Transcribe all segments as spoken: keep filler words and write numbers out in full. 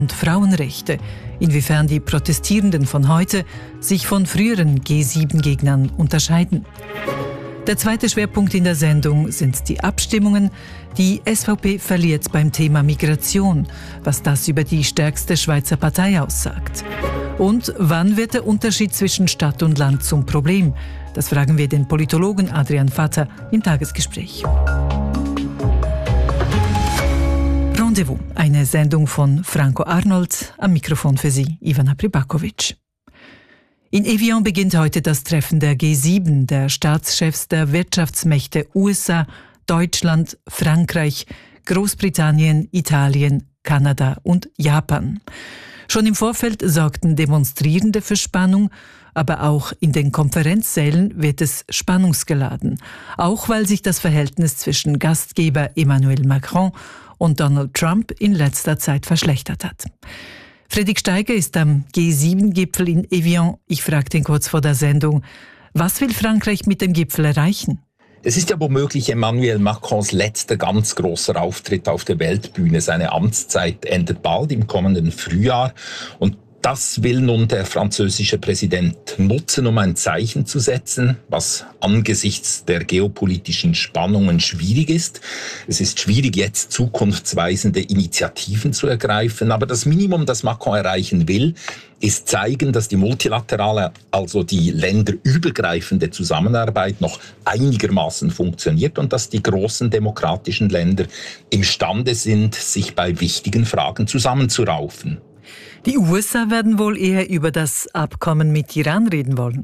und Frauenrechte, inwiefern die Protestierenden von heute sich von früheren G sieben Gegnern unterscheiden. Der zweite Schwerpunkt in der Sendung sind die Abstimmungen. Die S V P verliert beim Thema Migration, was das über die stärkste Schweizer Partei aussagt. Und wann wird der Unterschied zwischen Stadt und Land zum Problem? Das fragen wir den Politologen Adrian Vatter im Tagesgespräch. Rendezvous, eine Sendung von Franco Arnold, am Mikrofon für Sie, Ivana Pribakovic. In Evian beginnt heute das Treffen der G sieben, der Staatschefs der Wirtschaftsmächte U S A, Deutschland, Frankreich, Großbritannien, Italien, Kanada und Japan. Schon im Vorfeld sorgten Demonstrierende für Spannung, aber auch in den Konferenzsälen wird es spannungsgeladen, auch weil sich das Verhältnis zwischen Gastgeber Emmanuel Macron und Donald Trump in letzter Zeit verschlechtert hat. Fredrik Steiger ist am G sieben Gipfel in Evian. Ich fragte ihn kurz vor der Sendung, was will Frankreich mit dem Gipfel erreichen? Es ist ja womöglich Emmanuel Macrons letzter ganz großer Auftritt auf der Weltbühne. Seine Amtszeit endet bald im kommenden Frühjahr und das will nun der französische Präsident nutzen, um ein Zeichen zu setzen, was angesichts der geopolitischen Spannungen schwierig ist. Es ist schwierig, jetzt zukunftsweisende Initiativen zu ergreifen, aber das Minimum, das Macron erreichen will, ist zeigen, dass die multilaterale, also die länderübergreifende Zusammenarbeit noch einigermaßen funktioniert und dass die großen demokratischen Länder imstande sind, sich bei wichtigen Fragen zusammenzuraufen. Die U S A werden wohl eher über das Abkommen mit Iran reden wollen.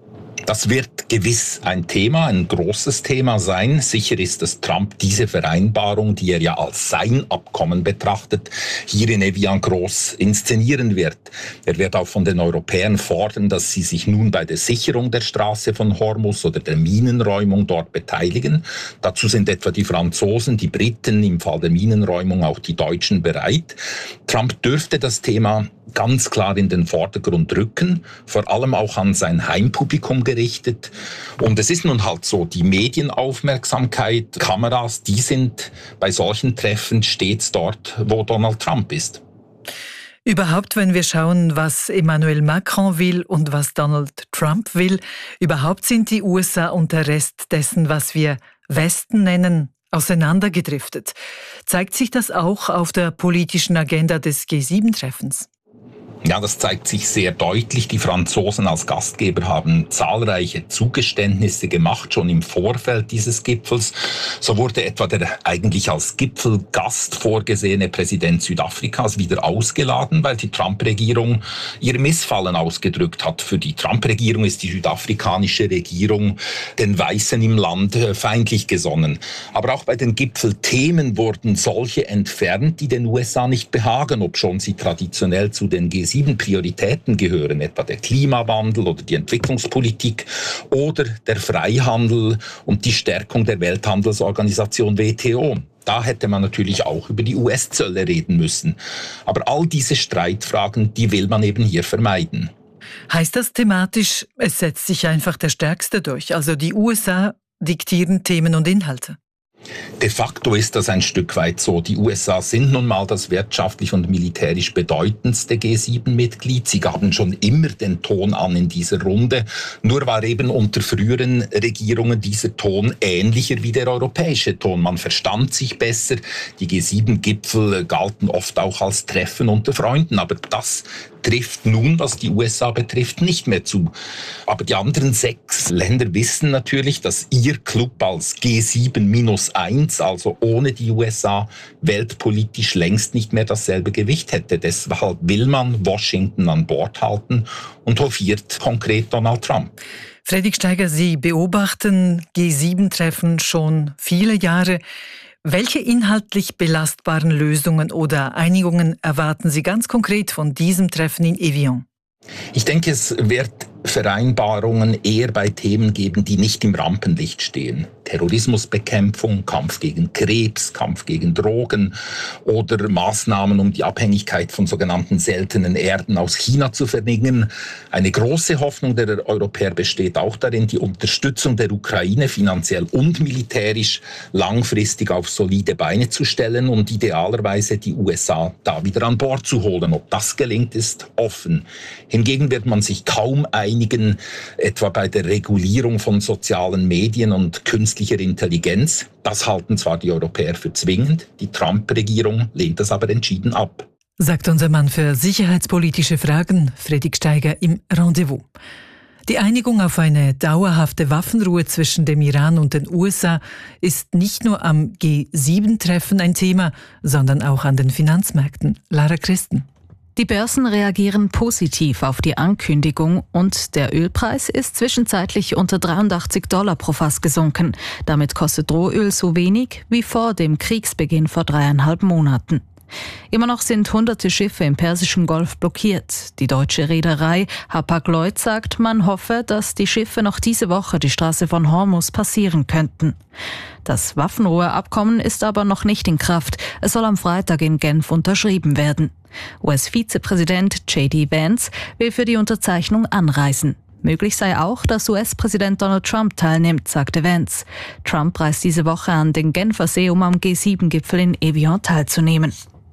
Das wird gewiss ein Thema, ein großes Thema sein. Sicher ist, dass Trump diese Vereinbarung, die er ja als sein Abkommen betrachtet, hier in Evian groß inszenieren wird. Er wird auch von den Europäern fordern, dass sie sich nun bei der Sicherung der Straße von Hormuz oder der Minenräumung dort beteiligen. Dazu sind etwa die Franzosen, die Briten, im Fall der Minenräumung auch die Deutschen bereit. Trump dürfte das Thema ganz klar in den Vordergrund rücken, vor allem auch an sein Heimpublikum gerichtet. Und es ist nun halt so, die Medienaufmerksamkeit, Kameras, die sind bei solchen Treffen stets dort, wo Donald Trump ist. Überhaupt, wenn wir schauen, was Emmanuel Macron will und was Donald Trump will, überhaupt sind die U S A und der Rest dessen, was wir Westen nennen, auseinandergedriftet. Zeigt sich das auch auf der politischen Agenda des G sieben Treffens? Ja, das zeigt sich sehr deutlich. Die Franzosen als Gastgeber haben zahlreiche Zugeständnisse gemacht, schon im Vorfeld dieses Gipfels. So wurde etwa der eigentlich als Gipfelgast vorgesehene Präsident Südafrikas wieder ausgeladen, weil die Trump-Regierung ihr Missfallen ausgedrückt hat. Für die Trump-Regierung ist die südafrikanische Regierung den Weißen im Land feindlich gesonnen. Aber auch bei den Gipfelthemen wurden solche entfernt, die den U S A nicht behagen, obschon sie traditionell zu den G sieben Prioritäten gehören, etwa der Klimawandel oder die Entwicklungspolitik oder der Freihandel und die Stärkung der Welthandelsorganisation W T O. Da hätte man natürlich auch über die U S-Zölle reden müssen. Aber all diese Streitfragen, die will man eben hier vermeiden. Heißt das thematisch, es setzt sich einfach der Stärkste durch? Also die U S A diktieren Themen und Inhalte? De facto ist das ein Stück weit so. Die U S A sind nun mal das wirtschaftlich und militärisch bedeutendste G sieben Mitglied. Sie gaben schon immer den Ton an in dieser Runde. Nur war eben unter früheren Regierungen dieser Ton ähnlicher wie der europäische Ton. Man verstand sich besser. Die G sieben Gipfel galten oft auch als Treffen unter Freunden. Aber das trifft nun, was die U S A betrifft, nicht mehr zu. Aber die anderen sechs Länder wissen natürlich, dass ihr Club als G sieben minus eins, also ohne die U S A, weltpolitisch längst nicht mehr dasselbe Gewicht hätte. Deshalb will man Washington an Bord halten und hofiert konkret Donald Trump. Fredrik Steiger, Sie beobachten G sieben Treffen schon viele Jahre. Welche inhaltlich belastbaren Lösungen oder Einigungen erwarten Sie ganz konkret von diesem Treffen in Evian? Ich denke, es wird Vereinbarungen eher bei Themen geben, die nicht im Rampenlicht stehen. Terrorismusbekämpfung, Kampf gegen Krebs, Kampf gegen Drogen oder Maßnahmen, um die Abhängigkeit von sogenannten seltenen Erden aus China zu verringern. Eine große Hoffnung der Europäer besteht auch darin, die Unterstützung der Ukraine finanziell und militärisch langfristig auf solide Beine zu stellen und idealerweise die U S A da wieder an Bord zu holen. Ob das gelingt, ist offen. Hingegen wird man sich kaum einigen, etwa bei der Regulierung von sozialen Medien und künstlicher Intelligenz. Das halten zwar die Europäer für zwingend, die Trump-Regierung lehnt das aber entschieden ab. Sagt unser Mann für sicherheitspolitische Fragen, Fredrik Steiger, im Rendezvous. Die Einigung auf eine dauerhafte Waffenruhe zwischen dem Iran und den U S A ist nicht nur am G sieben Treffen ein Thema, sondern auch an den Finanzmärkten. Lara Christen. Die Börsen reagieren positiv auf die Ankündigung und der Ölpreis ist zwischenzeitlich unter dreiundachtzig Dollar pro Fass gesunken. Damit kostet Rohöl so wenig wie vor dem Kriegsbeginn vor dreieinhalb Monaten. Immer noch sind hunderte Schiffe im Persischen Golf blockiert. Die deutsche Reederei Hapag-Lloyd sagt, man hoffe, dass die Schiffe noch diese Woche die Straße von Hormuz passieren könnten. Das Waffenruheabkommen ist aber noch nicht in Kraft. Es soll am Freitag in Genf unterschrieben werden. U S-Vizepräsident J D Vance will für die Unterzeichnung anreisen. Möglich sei auch, dass U S-Präsident Donald Trump teilnimmt, sagte Vance. Trump reist diese Woche an den Genfersee, um am G sieben Gipfel in Evian teilzunehmen.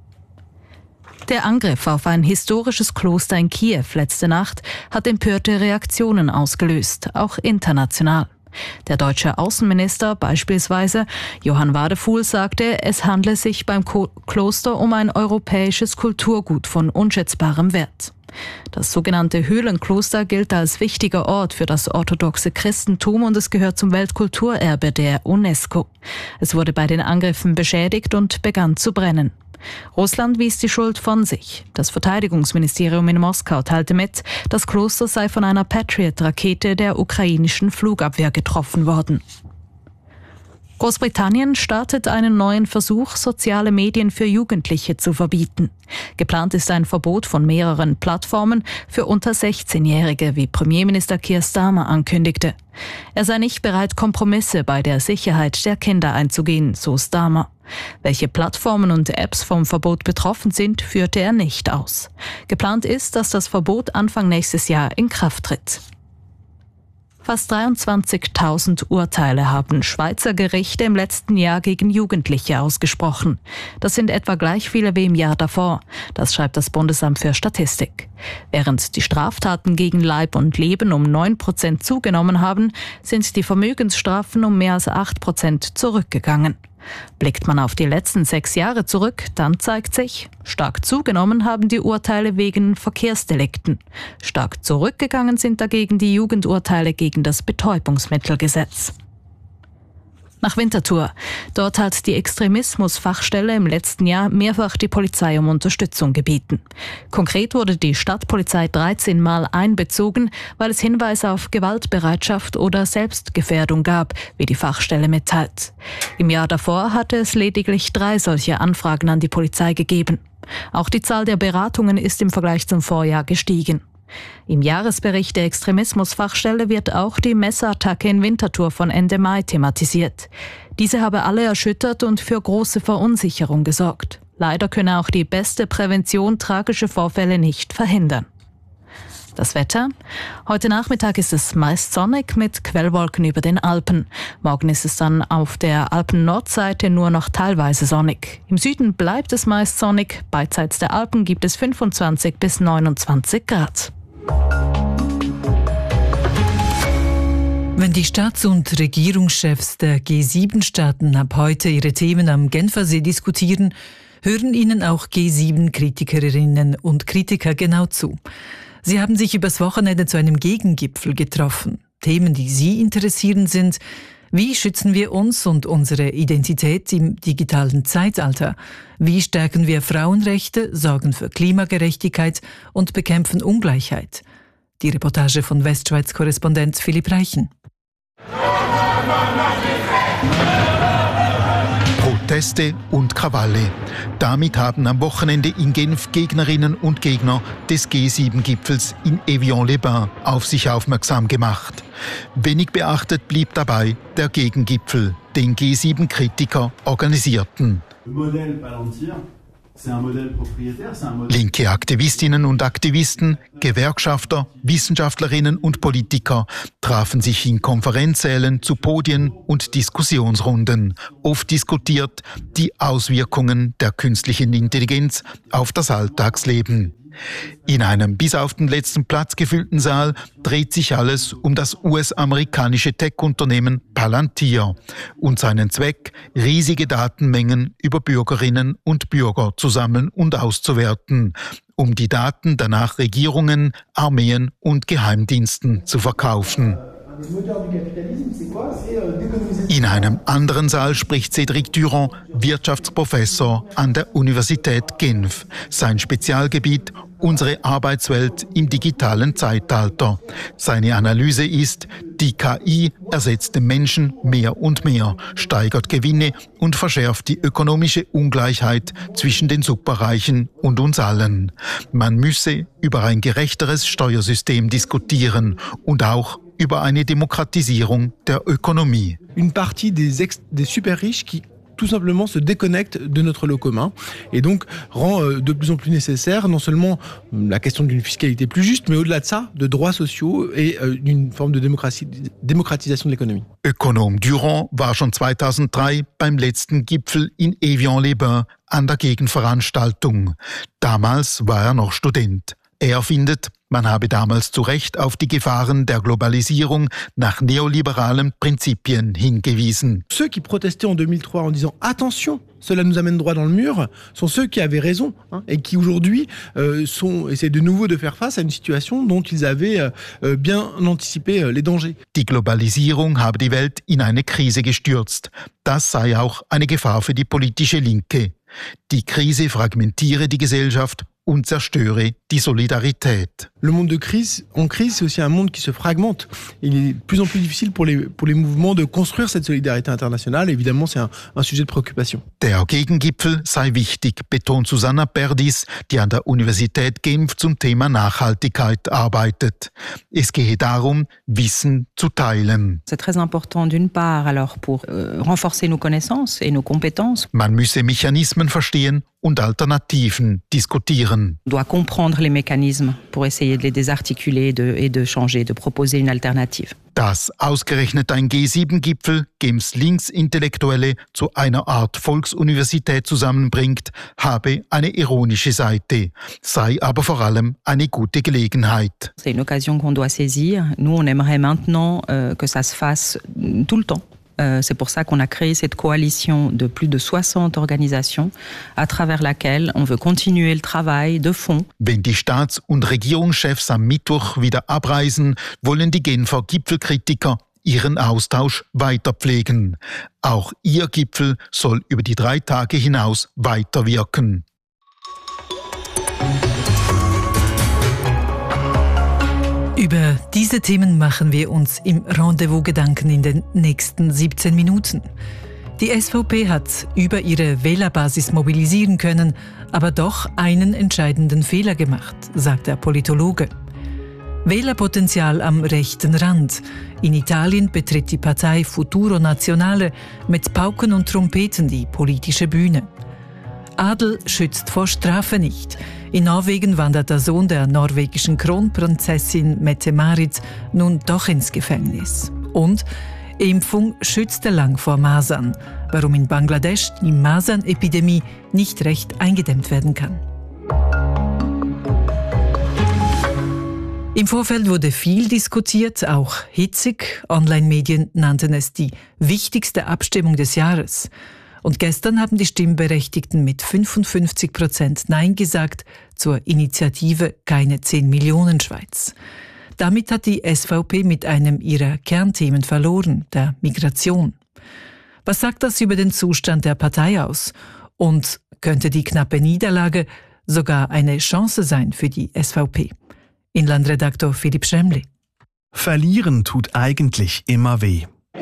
Der Angriff auf ein historisches Kloster in Kiew letzte Nacht hat empörte Reaktionen ausgelöst, auch international. Der deutsche Außenminister beispielsweise, Johann Wadefuhl, sagte, es handle sich beim Ko- Kloster um ein europäisches Kulturgut von unschätzbarem Wert. Das sogenannte Höhlenkloster gilt als wichtiger Ort für das orthodoxe Christentum und es gehört zum Weltkulturerbe der UNESCO. Es wurde bei den Angriffen beschädigt und begann zu brennen. Russland wies die Schuld von sich. Das Verteidigungsministerium in Moskau teilte mit, das Kloster sei von einer Patriot-Rakete der ukrainischen Flugabwehr getroffen worden. Großbritannien startet einen neuen Versuch, soziale Medien für Jugendliche zu verbieten. Geplant ist ein Verbot von mehreren Plattformen für unter sechzehnjährige, wie Premierminister Keir Starmer ankündigte. Er sei nicht bereit, Kompromisse bei der Sicherheit der Kinder einzugehen, so Starmer. Welche Plattformen und Apps vom Verbot betroffen sind, führte er nicht aus. Geplant ist, dass das Verbot Anfang nächstes Jahr in Kraft tritt. Fast dreiundzwanzigtausend Urteile haben Schweizer Gerichte im letzten Jahr gegen Jugendliche ausgesprochen. Das sind etwa gleich viele wie im Jahr davor. Das schreibt das Bundesamt für Statistik. Während die Straftaten gegen Leib und Leben um neun Prozent zugenommen haben, sind die Vermögensstrafen um mehr als acht Prozent zurückgegangen. Blickt man auf die letzten sechs Jahre zurück, dann zeigt sich, stark zugenommen haben die Urteile wegen Verkehrsdelikten. Stark zurückgegangen sind dagegen die Jugendurteile gegen das Betäubungsmittelgesetz. Nach Winterthur. Dort hat die Extremismusfachstelle im letzten Jahr mehrfach die Polizei um Unterstützung gebeten. Konkret wurde die Stadtpolizei dreizehn Mal einbezogen, weil es Hinweise auf Gewaltbereitschaft oder Selbstgefährdung gab, wie die Fachstelle mitteilt. Im Jahr davor hatte es lediglich drei solche Anfragen an die Polizei gegeben. Auch die Zahl der Beratungen ist im Vergleich zum Vorjahr gestiegen. Im Jahresbericht der Extremismusfachstelle wird auch die Messerattacke in Winterthur von Ende Mai thematisiert. Diese habe alle erschüttert und für große Verunsicherung gesorgt. Leider könne auch die beste Prävention tragische Vorfälle nicht verhindern. Das Wetter? Heute Nachmittag ist es meist sonnig mit Quellwolken über den Alpen. Morgen ist es dann auf der Alpen-Nordseite nur noch teilweise sonnig. Im Süden bleibt es meist sonnig. Beidseits der Alpen gibt es fünfundzwanzig bis neunundzwanzig Grad. Wenn die Staats- und Regierungschefs der G sieben Staaten ab heute ihre Themen am Genfersee diskutieren, hören ihnen auch G sieben Kritikerinnen und Kritiker genau zu. Sie haben sich übers Wochenende zu einem Gegengipfel getroffen. Themen, die Sie interessieren, sind: Wie schützen wir uns und unsere Identität im digitalen Zeitalter? Wie stärken wir Frauenrechte, sorgen für Klimagerechtigkeit und bekämpfen Ungleichheit? Die Reportage von Westschweiz-Korrespondent Philipp Reichen. Proteste und Krawalle. Damit haben am Wochenende in Genf Gegnerinnen und Gegner des G sieben Gipfels in Évian-les-Bains auf sich aufmerksam gemacht. Wenig beachtet blieb dabei der Gegengipfel, den G sieben Kritiker organisierten. Linke Aktivistinnen und Aktivisten, Gewerkschafter, Wissenschaftlerinnen und Politiker trafen sich in Konferenzsälen zu Podien und Diskussionsrunden. Oft diskutiert die Auswirkungen der künstlichen Intelligenz auf das Alltagsleben. In einem bis auf den letzten Platz gefüllten Saal dreht sich alles um das U S-amerikanische Tech-Unternehmen Palantir und seinen Zweck, riesige Datenmengen über Bürgerinnen und Bürger zu sammeln und auszuwerten, um die Daten danach Regierungen, Armeen und Geheimdiensten zu verkaufen. In einem anderen Saal spricht Cédric Durand, Wirtschaftsprofessor an der Universität Genf. Sein Spezialgebiet: unsere Arbeitswelt im digitalen Zeitalter. Seine Analyse ist, die K I ersetzt den Menschen mehr und mehr, steigert Gewinne und verschärft die ökonomische Ungleichheit zwischen den Superreichen und uns allen. Man müsse über ein gerechteres Steuersystem diskutieren und auch über eine Demokratisierung der Ökonomie. Une partie des, ex- des super riches qui tout simplement se déconnectent de notre lot commun et donc rend euh, de plus en plus nécessaire non seulement la question d'une fiscalité plus juste, mais au-delà de ça, de droits sociaux et euh, d'une forme de démocratie, démocratisation de l'économie. Ökonom Durand war schon zweitausenddrei beim letzten Gipfel in Évian-les-Bains an der Gegenveranstaltung. Damals war er noch Student. Er findet, man habe damals zu Recht auf die Gefahren der Globalisierung nach neoliberalen Prinzipien hingewiesen. Ceux qui protestaient en deux mille trois en disant « Attention, cela nous amène droit dans le mur » sont ceux qui avaient raison hein, et qui aujourd'hui euh, sont, essaient de nouveau de faire face à une situation dont ils avaient euh, bien anticipé euh, les dangers. Die Globalisierung habe die Welt in eine Krise gestürzt. Das sei auch eine Gefahr für die politische Linke. Die Krise fragmentiere die Gesellschaft und zerstöre die Solidarität. Le monde de crise, en crise, c'est aussi un monde qui se fragmente. Il est de plus en plus difficile pour les, pour les mouvements de construire cette solidarité internationale. Évidemment, c'est un, un sujet de préoccupation. Der Gegengipfel sei wichtig, betont Susanna Perdis, die an der Universität Genf zum Thema Nachhaltigkeit arbeitet. Es gehe darum, Wissen zu teilen. C'est très important d'une part alors pour euh, renforcer nos connaissances et nos compétences. Man müsse Mechanismen verstehen und Alternativen diskutieren. On doit comprendre les mécanismes pour essayer de les désarticuler de, et de changer, de proposer une alternative. Dass ausgerechnet ein G sieben Gipfel Genfs Linksintellektuelle zu einer Art Volksuniversität zusammenbringt, habe eine ironische Seite, sei aber vor allem eine gute Gelegenheit. C'est une occasion qu'on doit saisir. Nous, on aimerait maintenant euh, que ça se fasse tout le temps. C'est pour ça qu'on a créé cette coalition de plus de soixante organisations, à travers laquelle on veut continuer le travail de fond. Wenn die Staats- und Regierungschefs am Mittwoch wieder abreisen, wollen die Genfer Gipfelkritiker ihren Austausch weiter pflegen. Auch ihr Gipfel soll über die drei Tage hinaus weiterwirken. Über diese Themen machen wir uns im Rendezvous Gedanken in den nächsten siebzehn Minuten. Die S V P hat über ihre Wählerbasis mobilisieren können, aber doch einen entscheidenden Fehler gemacht, sagt der Politologe. Wählerpotenzial am rechten Rand. In Italien betritt die Partei Futuro Nazionale mit Pauken und Trompeten die politische Bühne. Adel schützt vor Strafe nicht. In Norwegen wandert der Sohn der norwegischen Kronprinzessin Mette-Marit nun doch ins Gefängnis. Und Impfung schützte lang vor Masern, warum in Bangladesch die Masernepidemie nicht recht eingedämmt werden kann. Im Vorfeld wurde viel diskutiert, auch hitzig. Online-Medien nannten es die wichtigste Abstimmung des Jahres. Und gestern haben die Stimmberechtigten mit fünfundfünfzig Prozent Nein gesagt zur Initiative Keine zehn Millionen Schweiz. Damit hat die S V P mit einem ihrer Kernthemen verloren, der Migration. Was sagt das über den Zustand der Partei aus? Und könnte die knappe Niederlage sogar eine Chance sein für die S V P? Inlandredaktor Philipp Schremli. Verlieren tut eigentlich immer weh.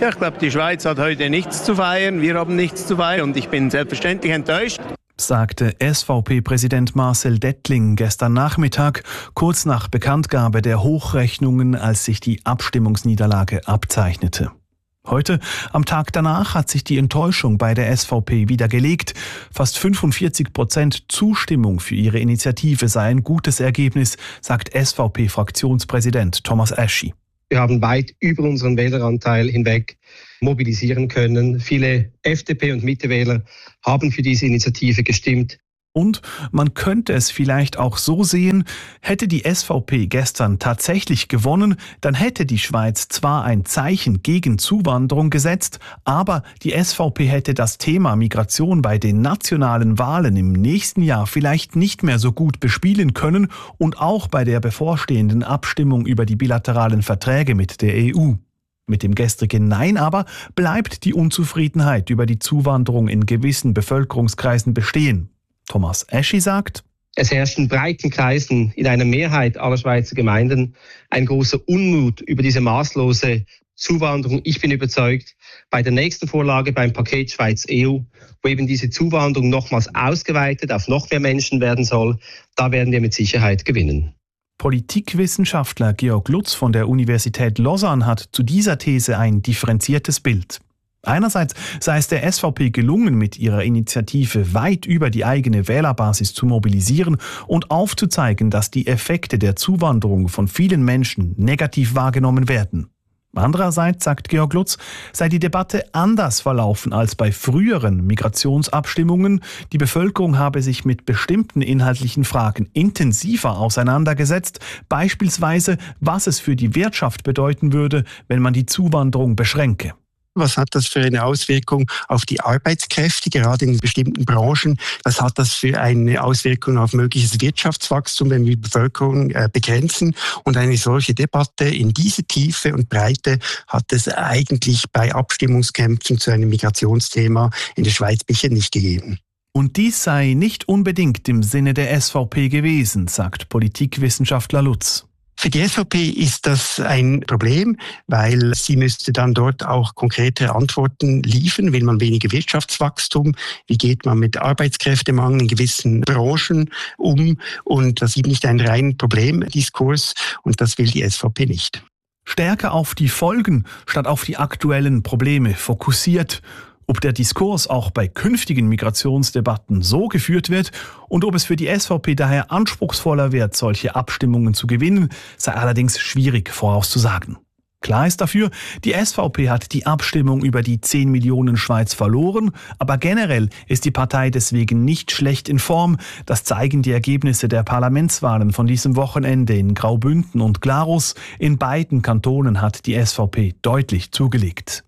Ja, ich glaube, die Schweiz hat heute nichts zu feiern, wir haben nichts zu feiern und ich bin selbstverständlich enttäuscht, sagte S V P-Präsident Marcel Dettling gestern Nachmittag, kurz nach Bekanntgabe der Hochrechnungen, als sich die Abstimmungsniederlage abzeichnete. Heute, am Tag danach, hat sich die Enttäuschung bei der S V P wieder gelegt. Fast fünfundvierzig Prozent Zustimmung für ihre Initiative sei ein gutes Ergebnis, sagt S V P-Fraktionspräsident Thomas Aschi. Wir haben weit über unseren Wähleranteil hinweg mobilisieren können. Viele F D P- und Mitte-Wähler haben für diese Initiative gestimmt. Und man könnte es vielleicht auch so sehen, hätte die S V P gestern tatsächlich gewonnen, dann hätte die Schweiz zwar ein Zeichen gegen Zuwanderung gesetzt, aber die S V P hätte das Thema Migration bei den nationalen Wahlen im nächsten Jahr vielleicht nicht mehr so gut bespielen können und auch bei der bevorstehenden Abstimmung über die bilateralen Verträge mit der E U. Mit dem gestrigen Nein aber bleibt die Unzufriedenheit über die Zuwanderung in gewissen Bevölkerungskreisen bestehen. Thomas Aschi sagt: Es herrscht in breiten Kreisen in einer Mehrheit aller Schweizer Gemeinden ein großer Unmut über diese maßlose Zuwanderung. Ich bin überzeugt, bei der nächsten Vorlage beim Paket Schweiz-E U, wo eben diese Zuwanderung nochmals ausgeweitet auf noch mehr Menschen werden soll, da werden wir mit Sicherheit gewinnen. Politikwissenschaftler Georg Lutz von der Universität Lausanne hat zu dieser These ein differenziertes Bild. Einerseits sei es der S V P gelungen, mit ihrer Initiative weit über die eigene Wählerbasis zu mobilisieren und aufzuzeigen, dass die Effekte der Zuwanderung von vielen Menschen negativ wahrgenommen werden. Andererseits, sagt Georg Lutz, sei die Debatte anders verlaufen als bei früheren Migrationsabstimmungen. Die Bevölkerung habe sich mit bestimmten inhaltlichen Fragen intensiver auseinandergesetzt, beispielsweise, was es für die Wirtschaft bedeuten würde, wenn man die Zuwanderung beschränke. Was hat das für eine Auswirkung auf die Arbeitskräfte, gerade in bestimmten Branchen? Was hat das für eine Auswirkung auf mögliches Wirtschaftswachstum, wenn wir die Bevölkerung äh, begrenzen? Und eine solche Debatte in diese Tiefe und Breite hat es eigentlich bei Abstimmungskämpfen zu einem Migrationsthema in der Schweiz bisher nicht gegeben. Und dies sei nicht unbedingt im Sinne der S V P gewesen, sagt Politikwissenschaftler Lutz. Für die S V P ist das ein Problem, weil sie müsste dann dort auch konkrete Antworten liefern. Will man weniger Wirtschaftswachstum? Wie geht man mit Arbeitskräftemangel in gewissen Branchen um? Und das ist nicht ein reiner Problemdiskurs und das will die S V P nicht. Stärker auf die Folgen statt auf die aktuellen Probleme fokussiert. Ob der Diskurs auch bei künftigen Migrationsdebatten so geführt wird und ob es für die S V P daher anspruchsvoller wird, solche Abstimmungen zu gewinnen, sei allerdings schwierig vorauszusagen. Klar ist dafür, die S V P hat die Abstimmung über die zehn Millionen Schweiz verloren, aber generell ist die Partei deswegen nicht schlecht in Form. Das zeigen die Ergebnisse der Parlamentswahlen von diesem Wochenende in Graubünden und Glarus. In beiden Kantonen hat die S V P deutlich zugelegt.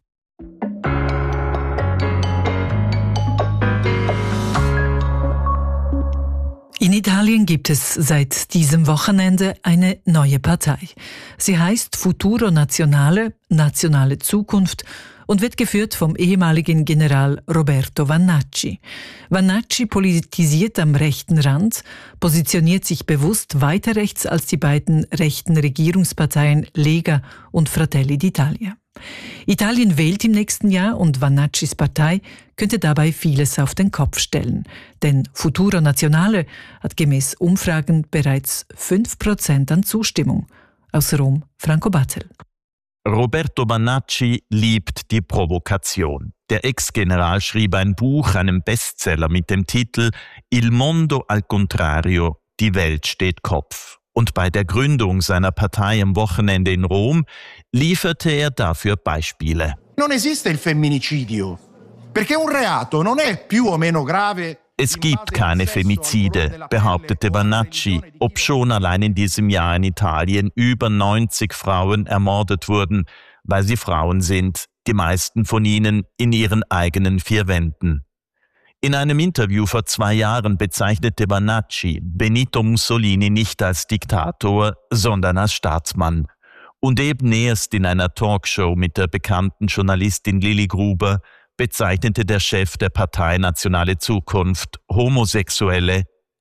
In Italien gibt es seit diesem Wochenende eine neue Partei. Sie heißt Futuro Nazionale, Nationale Zukunft, und wird geführt vom ehemaligen General Roberto Vannacci. Vannacci politisiert am rechten Rand, positioniert sich bewusst weiter rechts als die beiden rechten Regierungsparteien Lega und Fratelli d'Italia. Italien wählt im nächsten Jahr und Vannaccis Partei könnte dabei vieles auf den Kopf stellen. Denn Futuro Nazionale hat gemäß Umfragen bereits fünf Prozent an Zustimmung. Aus Rom, Franco Battel. Roberto Vannacci liebt die Provokation. Der Ex-General schrieb ein Buch, einen Bestseller mit dem Titel Il mondo al contrario, die Welt steht Kopf. Und bei der Gründung seiner Partei am Wochenende in Rom lieferte er dafür Beispiele. Non esiste il femminicidio, perché un reato non è più o meno grave. Es gibt keine Femizide, behauptete Vannacci, obschon allein in diesem Jahr in Italien über neunzig Frauen ermordet wurden, weil sie Frauen sind, die meisten von ihnen in ihren eigenen vier Wänden. In einem Interview vor zwei Jahren bezeichnete Vannacci Benito Mussolini nicht als Diktator, sondern als Staatsmann. Und eben erst in einer Talkshow mit der bekannten Journalistin Lili Gruber bezeichnete der Chef der Partei Nationale Zukunft Homosexuelle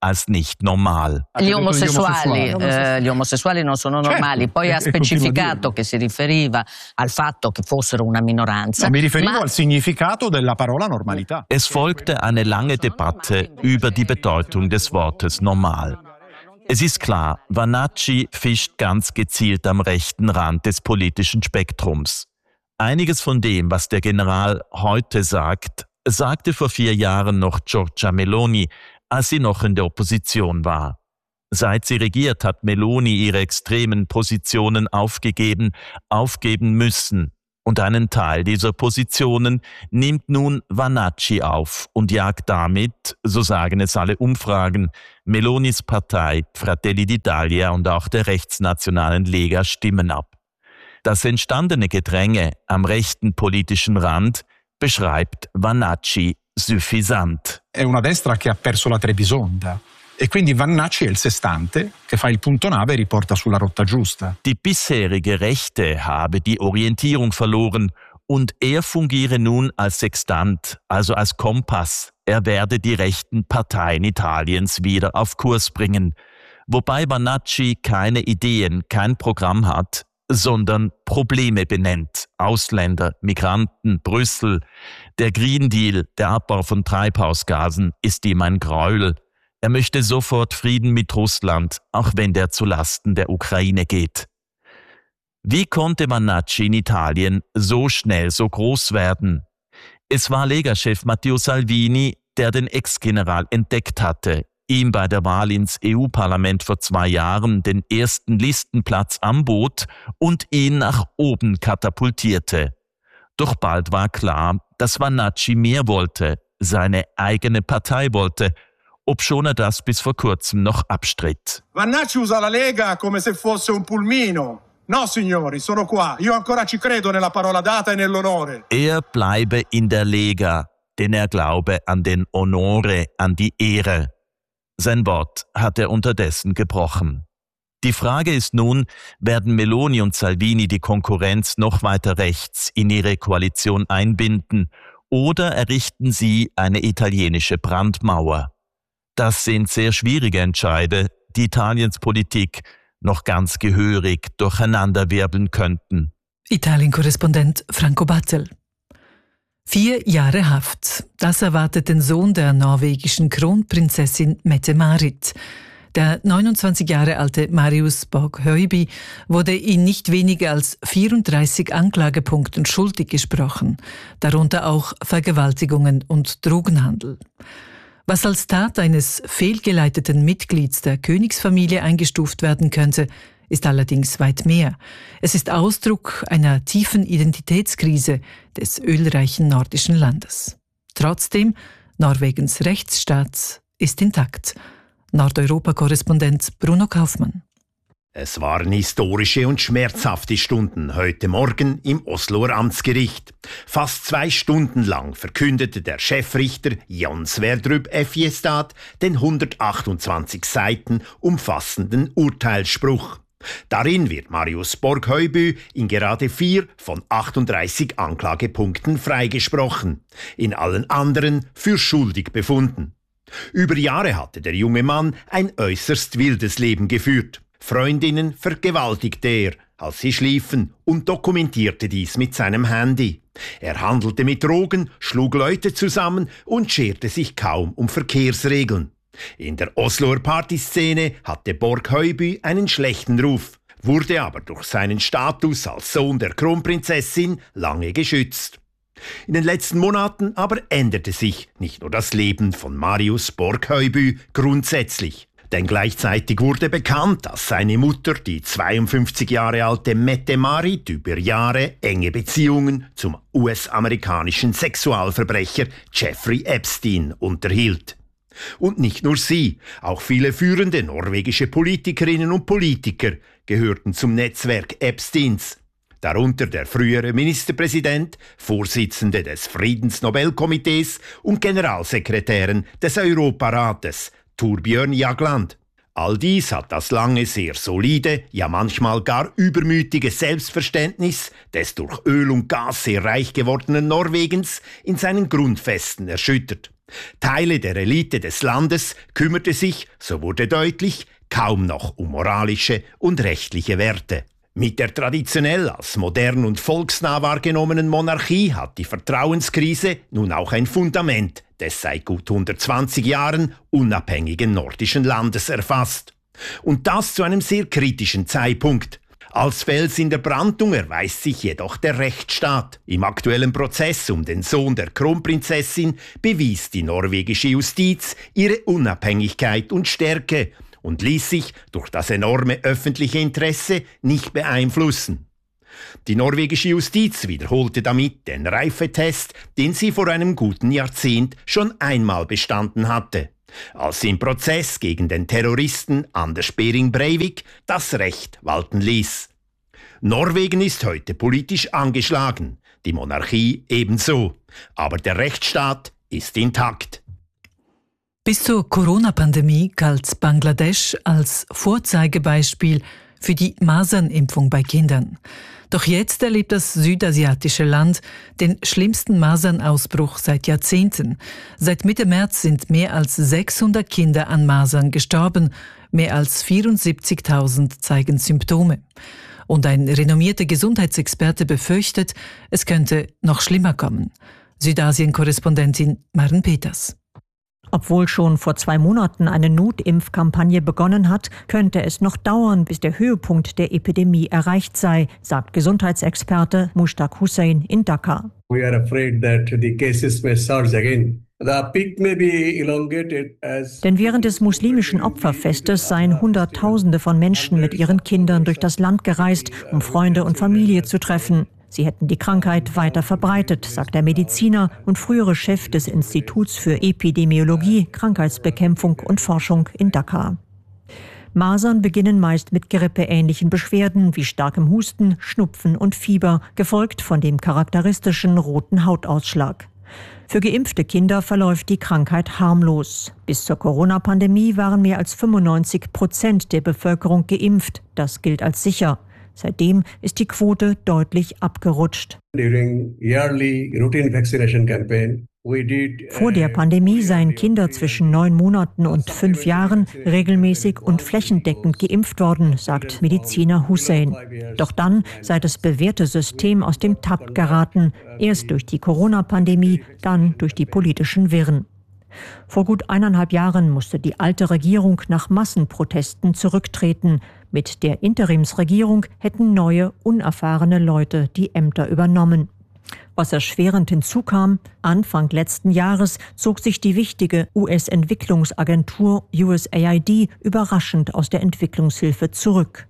als nicht normal. Gli omosessuali, eh, gli omosessuali non sono normali. Poi ha specificato che si riferiva al fatto che fossero una minoranza. Mi riferivo al significato della parola normalità. Es folgte eine lange Debatte über die Bedeutung des Wortes normal. Es ist klar, Vanacci fischt ganz gezielt am rechten Rand des politischen Spektrums. Einiges von dem, was der General heute sagt, sagte vor vier Jahren noch Giorgia Meloni, als sie noch in der Opposition war. Seit sie regiert, hat Meloni ihre extremen Positionen aufgegeben, aufgeben müssen. Und einen Teil dieser Positionen nimmt nun Vanacci auf und jagt damit, so sagen es alle Umfragen, Melonis Partei Fratelli d'Italia und auch der rechtsnationalen Lega Stimmen ab. Das entstandene Gedränge am rechten politischen Rand beschreibt Vanacci suffisant. È una destra che ha perso la Trebisonda. E quindi Vanacci è il sestante che fa il punto nave e riporta sulla rotta giusta. Die bisherige Rechte habe die Orientierung verloren und er fungiere nun als Sextant, also als Kompass. Er werde die rechten Parteien Italiens wieder auf Kurs bringen. Wobei Vanacci keine Ideen, kein Programm hat, sondern Probleme benennt. Ausländer, Migranten, Brüssel. Der Green Deal, der Abbau von Treibhausgasen, ist ihm ein Gräuel. Er möchte sofort Frieden mit Russland, auch wenn der zulasten der Ukraine geht. Wie konnte Vanacci in Italien so schnell so groß werden? Es war Lega-Chef Matteo Salvini, der den Ex-General entdeckt hatte, ihm bei der Wahl ins E U-Parlament vor zwei Jahren den ersten Listenplatz anbot und ihn nach oben katapultierte. Doch bald war klar, dass Vanacci mehr wollte, seine eigene Partei wollte, obschon er das bis vor kurzem noch abstritt. Vanacci usa la Lega come se fosse un pulmino. No, signori, sono qua. Io ancora ci credo nella parola data e nell'onore. Er bleibe in der Lega, denn er glaube an den Onore, an die Ehre. Sein Wort hat er unterdessen gebrochen. Die Frage ist nun, werden Meloni und Salvini die Konkurrenz noch weiter rechts in ihre Koalition einbinden oder errichten sie eine italienische Brandmauer? Das sind sehr schwierige Entscheide, die Italiens Politik noch ganz gehörig durcheinanderwirbeln könnten. Italien-Korrespondent Franco Battel. Vier Jahre Haft. Das erwartet den Sohn der norwegischen Kronprinzessin Mette-Marit. Der neunundzwanzig Jahre alte Marius Borg-Høiby wurde in nicht weniger als vierunddreißig Anklagepunkten schuldig gesprochen, darunter auch Vergewaltigungen und Drogenhandel. Was als Tat eines fehlgeleiteten Mitglieds der Königsfamilie eingestuft werden könnte, ist allerdings weit mehr. Es ist Ausdruck einer tiefen Identitätskrise des ölreichen nordischen Landes. Trotzdem, Norwegens Rechtsstaat ist intakt. Nordeuropa-Korrespondent Bruno Kaufmann. Es waren historische und schmerzhafte Stunden heute Morgen im Osloer Amtsgericht. Fast zwei Stunden lang verkündete der Chefrichter Jon Sverdrup Effjestad den hundertachtundzwanzig Seiten umfassenden Urteilsspruch. Darin wird Marius Borg-Høiby in gerade vier von achtunddreißig Anklagepunkten freigesprochen, in allen anderen für schuldig befunden. Über Jahre hatte der junge Mann ein äußerst wildes Leben geführt. Freundinnen vergewaltigte er, als sie schliefen, und dokumentierte dies mit seinem Handy. Er handelte mit Drogen, schlug Leute zusammen und scherte sich kaum um Verkehrsregeln. In der Osloer Partyszene hatte Borg-Høiby einen schlechten Ruf, wurde aber durch seinen Status als Sohn der Kronprinzessin lange geschützt. In den letzten Monaten aber änderte sich nicht nur das Leben von Marius Borg-Høiby grundsätzlich. Denn gleichzeitig wurde bekannt, dass seine Mutter, die zweiundfünfzig Jahre alte Mette-Marit, über Jahre enge Beziehungen zum U S-amerikanischen Sexualverbrecher Jeffrey Epstein unterhielt. Und nicht nur sie, auch viele führende norwegische Politikerinnen und Politiker gehörten zum Netzwerk Epsteins. Darunter der frühere Ministerpräsident, Vorsitzende des Friedensnobelkomitees und Generalsekretärin des Europarates, Torbjørn Jagland. All dies hat das lange sehr solide, ja manchmal gar übermütige Selbstverständnis des durch Öl und Gas sehr reich gewordenen Norwegens in seinen Grundfesten erschüttert. Teile der Elite des Landes kümmerte sich, so wurde deutlich, kaum noch um moralische und rechtliche Werte. Mit der traditionell als modern und volksnah wahrgenommenen Monarchie hat die Vertrauenskrise nun auch ein Fundament des seit gut hundertzwanzig Jahren unabhängigen nordischen Landes erfasst. Und das zu einem sehr kritischen Zeitpunkt. Als Fels in der Brandung erweist sich jedoch der Rechtsstaat. Im aktuellen Prozess um den Sohn der Kronprinzessin bewies die norwegische Justiz ihre Unabhängigkeit und Stärke und ließ sich durch das enorme öffentliche Interesse nicht beeinflussen. Die norwegische Justiz wiederholte damit den Reifetest, den sie vor einem guten Jahrzehnt schon einmal bestanden hatte, als sie im Prozess gegen den Terroristen Anders Behring Breivik das Recht walten ließ. Norwegen ist heute politisch angeschlagen, die Monarchie ebenso, aber der Rechtsstaat ist intakt. Bis zur Corona-Pandemie galt Bangladesch als Vorzeigebeispiel für die Masernimpfung bei Kindern. Doch jetzt erlebt das südasiatische Land den schlimmsten Masernausbruch seit Jahrzehnten. Seit Mitte März sind mehr als sechshundert Kinder an Masern gestorben. Mehr als vierundsiebzigtausend zeigen Symptome. Und ein renommierter Gesundheitsexperte befürchtet, es könnte noch schlimmer kommen. Südasien-Korrespondentin Maren Peters. Obwohl schon vor zwei Monaten eine Notimpfkampagne begonnen hat, könnte es noch dauern, bis der Höhepunkt der Epidemie erreicht sei, sagt Gesundheitsexperte Mushtaq Hussain in Dhaka. We are afraid that the cases may surge again. The peak may be elongated as Denn während des muslimischen Opferfestes seien Hunderttausende von Menschen mit ihren Kindern durch das Land gereist, um Freunde und Familie zu treffen. Sie hätten die Krankheit weiter verbreitet, sagt der Mediziner und frühere Chef des Instituts für Epidemiologie, Krankheitsbekämpfung und Forschung in Dhaka. Masern beginnen meist mit grippeähnlichen Beschwerden wie starkem Husten, Schnupfen und Fieber, gefolgt von dem charakteristischen roten Hautausschlag. Für geimpfte Kinder verläuft die Krankheit harmlos. Bis zur Corona-Pandemie waren mehr als fünfundneunzig Prozent der Bevölkerung geimpft. Das gilt als sicher. Seitdem ist die Quote deutlich abgerutscht. Vor der Pandemie seien Kinder zwischen neun Monaten und fünf Jahren regelmäßig und flächendeckend geimpft worden, sagt Mediziner Hussain. Doch dann sei das bewährte System aus dem Takt geraten, erst durch die Corona-Pandemie, dann durch die politischen Wirren. Vor gut eineinhalb Jahren musste die alte Regierung nach Massenprotesten zurücktreten. Mit der Interimsregierung hätten neue, unerfahrene Leute die Ämter übernommen. Was erschwerend hinzukam, Anfang letzten Jahres zog sich die wichtige U S-Entwicklungsagentur U S A I D überraschend aus der Entwicklungshilfe zurück.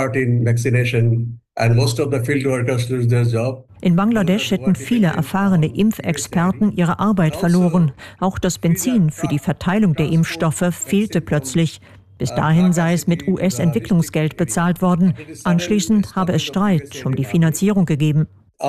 In Bangladesch hätten viele erfahrene Impfexperten ihre Arbeit verloren. Auch das Benzin für die Verteilung der Impfstoffe fehlte plötzlich. Bis dahin sei es mit U S-Entwicklungsgeld bezahlt worden. Anschließend habe es Streit um die Finanzierung gegeben.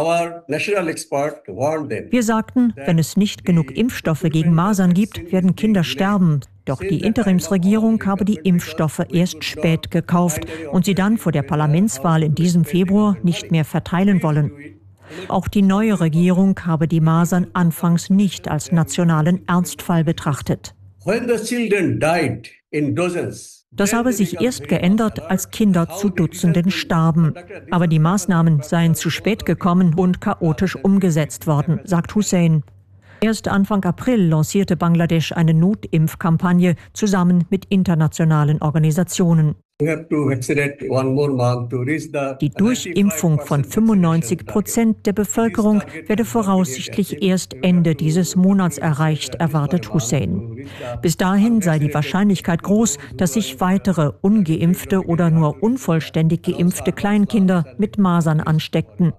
Wir sagten, wenn es nicht genug Impfstoffe gegen Masern gibt, werden Kinder sterben. Doch die Interimsregierung habe die Impfstoffe erst spät gekauft und sie dann vor der Parlamentswahl in diesem Februar nicht mehr verteilen wollen. Auch die neue Regierung habe die Masern anfangs nicht als nationalen Ernstfall betrachtet. Das habe sich erst geändert, als Kinder zu Dutzenden starben. Aber die Maßnahmen seien zu spät gekommen und chaotisch umgesetzt worden, sagt Hussain. Erst Anfang April lancierte Bangladesch eine Notimpfkampagne zusammen mit internationalen Organisationen. Die Durchimpfung von fünfundneunzig Prozent der Bevölkerung werde voraussichtlich erst Ende dieses Monats erreicht, erwartet Hussain. Bis dahin sei die Wahrscheinlichkeit groß, dass sich weitere ungeimpfte oder nur unvollständig geimpfte Kleinkinder mit Masern ansteckten.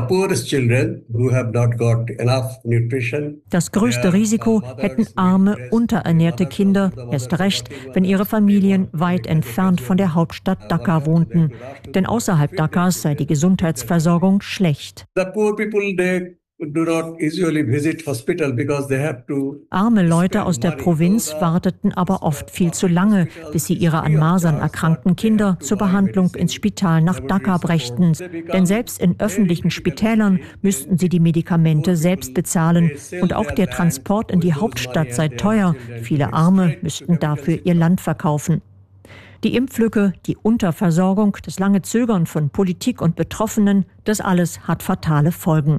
Das größte Risiko hätten arme, unterernährte Kinder, erst recht, wenn ihre Familien weit entfernt von der Hauptstadt Dhaka wohnten. Denn außerhalb Dhakas sei die Gesundheitsversorgung schlecht. do not usually visit hospital because they have to. Arme Leute aus der Provinz warteten aber oft viel zu lange, bis sie ihre an Masern erkrankten Kinder zur Behandlung ins Spital nach Dhaka brächten. Denn selbst in öffentlichen Spitälern müssten sie die Medikamente selbst bezahlen. Und auch der Transport in die Hauptstadt sei teuer. Viele Arme müssten dafür ihr Land verkaufen. Die Impflücke, die Unterversorgung, das lange Zögern von Politik und Betroffenen, das alles hat fatale Folgen.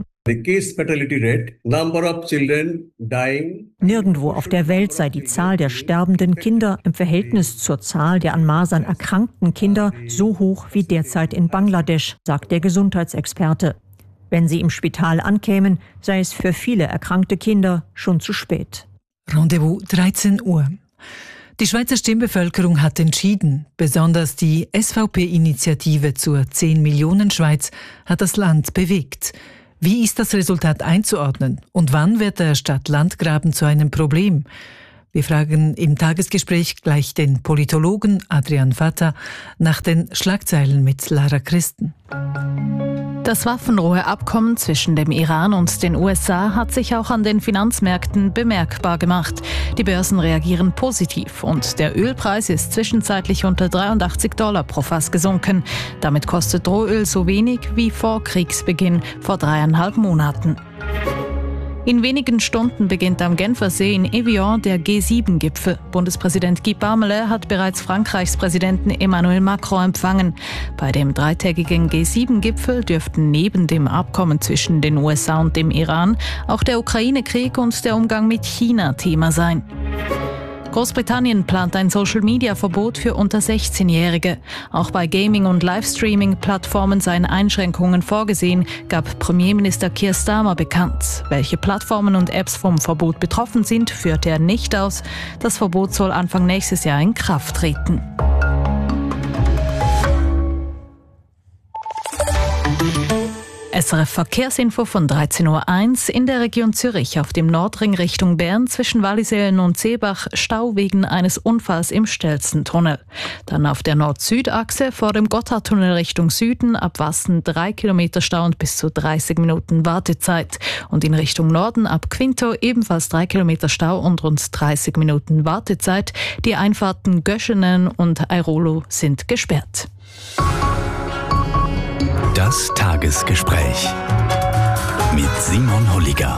Nirgendwo auf der Welt sei die Zahl der sterbenden Kinder im Verhältnis zur Zahl der an Masern erkrankten Kinder so hoch wie derzeit in Bangladesch, sagt der Gesundheitsexperte. Wenn sie im Spital ankämen, sei es für viele erkrankte Kinder schon zu spät. Rendezvous dreizehn Uhr. Die Schweizer Stimmbevölkerung hat entschieden, besonders die S V P-Initiative zur zehn Millionen Schweiz hat das Land bewegt. Wie ist das Resultat einzuordnen und wann wird der Stadt-Land-Graben zu einem Problem? Wir fragen im Tagesgespräch gleich den Politologen Adrian Vatter nach den Schlagzeilen mit Lara Christen. Das Waffenruheabkommen zwischen dem Iran und den U S A hat sich auch an den Finanzmärkten bemerkbar gemacht. Die Börsen reagieren positiv und der Ölpreis ist zwischenzeitlich unter dreiundachtzig Dollar pro Fass gesunken. Damit kostet Rohöl so wenig wie vor Kriegsbeginn vor dreieinhalb Monaten. In wenigen Stunden beginnt am Genfersee in Evian der G sieben Gipfel. Bundespräsident Guy Parmelin hat bereits Frankreichs Präsidenten Emmanuel Macron empfangen. Bei dem dreitägigen G sieben Gipfel dürften neben dem Abkommen zwischen den U S A und dem Iran auch der Ukraine-Krieg und der Umgang mit China Thema sein. Großbritannien plant ein Social-Media-Verbot für unter sechzehnjährige. Auch bei Gaming- und Livestreaming-Plattformen seien Einschränkungen vorgesehen, gab Premierminister Keir Starmer bekannt. Welche Plattformen und Apps vom Verbot betroffen sind, führte er nicht aus. Das Verbot soll Anfang nächstes Jahr in Kraft treten. S R F Verkehrsinfo von dreizehn Uhr eins in der Region Zürich auf dem Nordring Richtung Bern zwischen Wallisellen und Seebach Stau wegen eines Unfalls im Stelzentunnel. Dann auf der Nord-Süd-Achse vor dem Gotthardtunnel Richtung Süden ab Wassen drei Kilometer Stau und bis zu dreißig Minuten Wartezeit. Und in Richtung Norden ab Quinto ebenfalls drei Kilometer Stau und rund dreißig Minuten Wartezeit. Die Einfahrten Göschenen und Airolo sind gesperrt. Das Tagesgespräch mit Simon Holliger.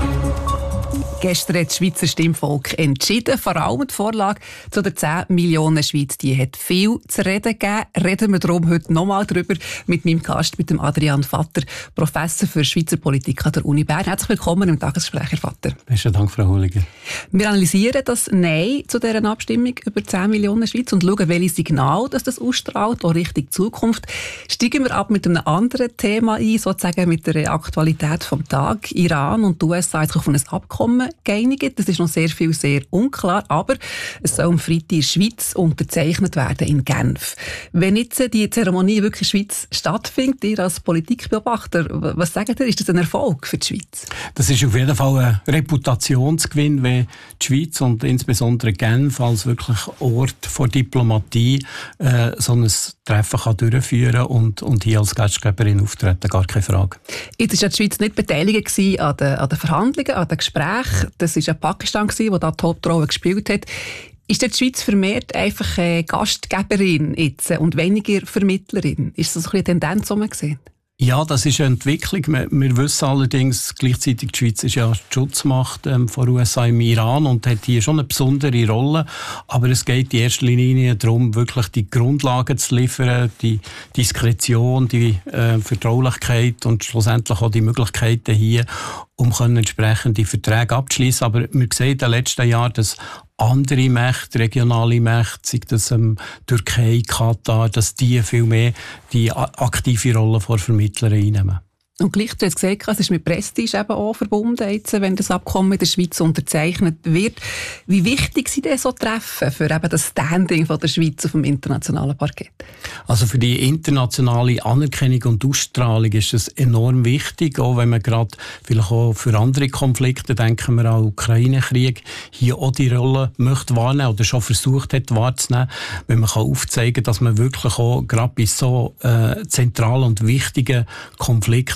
Gestern hat das Schweizer Stimmvolk entschieden. Vor allem die Vorlage zu der zehn Millionen Schweiz, die hat viel zu reden gegeben. Reden wir darum heute nochmal drüber mit meinem Gast, mit dem Adrian Vatter, Professor für Schweizer Politik an der Uni Bern. Herzlich willkommen im Tagesgespräch, Herr Vatter. Besten Dank, Frau Holliger. Wir analysieren das Nein zu dieser Abstimmung über zehn Millionen Schweiz und schauen, welches Signal das, das ausstrahlt, auch Richtung Zukunft. Steigen wir ab mit einem anderen Thema ein, sozusagen mit der Aktualität vom Tag. Iran und die U S A haben sich auf ein Abkommen geeinigt. Das ist noch sehr viel, sehr unklar, aber es soll am Freitag in der Schweiz unterzeichnet werden, in Genf. Wenn jetzt die Zeremonie wirklich in der Schweiz stattfindet, ihr als Politikbeobachter, was sagt ihr, ist das ein Erfolg für die Schweiz? Das ist auf jeden Fall ein Reputationsgewinn, wenn die Schweiz und insbesondere Genf als wirklich Ort der Diplomatie äh, so ein Treffen kann durchführen und, und hier als Gastgeberin auftreten, gar keine Frage. Jetzt war die Schweiz nicht beteiligt an den, an den Verhandlungen, an den Gesprächen. Das war ja Pakistan, der da die Hauptrolle gespielt hat. Ist die Schweiz vermehrt einfach eine Gastgeberin jetzt und weniger Vermittlerin? Ist das eine Tendenz, die man sieht? Ja, das ist eine Entwicklung. Wir, wir wissen allerdings gleichzeitig, die Schweiz ist ja die Schutzmacht ähm, von U S A im Iran und hat hier schon eine besondere Rolle. Aber es geht in erster Linie darum, wirklich die Grundlagen zu liefern, die Diskretion, die äh, Vertraulichkeit und schlussendlich auch die Möglichkeiten hier, um entsprechende Verträge abzuschließen. Aber wir sehen in den letzten Jahren, dass andere Mächte, regionale Mächte, sei das ähm, Türkei, Katar, dass die viel mehr die aktive Rolle von Vermittlern einnehmen. Und gleich, du hast gesagt, es ist mit Prestige eben auch verbunden, jetzt, wenn das Abkommen in der Schweiz unterzeichnet wird. Wie wichtig sind denn so Treffen für eben das Standing von der Schweiz auf dem internationalen Parkett? Also für die internationale Anerkennung und Ausstrahlung ist es enorm wichtig, auch wenn man gerade vielleicht auch für andere Konflikte, denken wir an den Ukraine-Krieg, hier auch die Rolle möchte wahrnehmen oder schon versucht hat wahrzunehmen, wenn man kann aufzeigen, dass man wirklich auch gerade bei so äh, zentralen und wichtigen Konflikten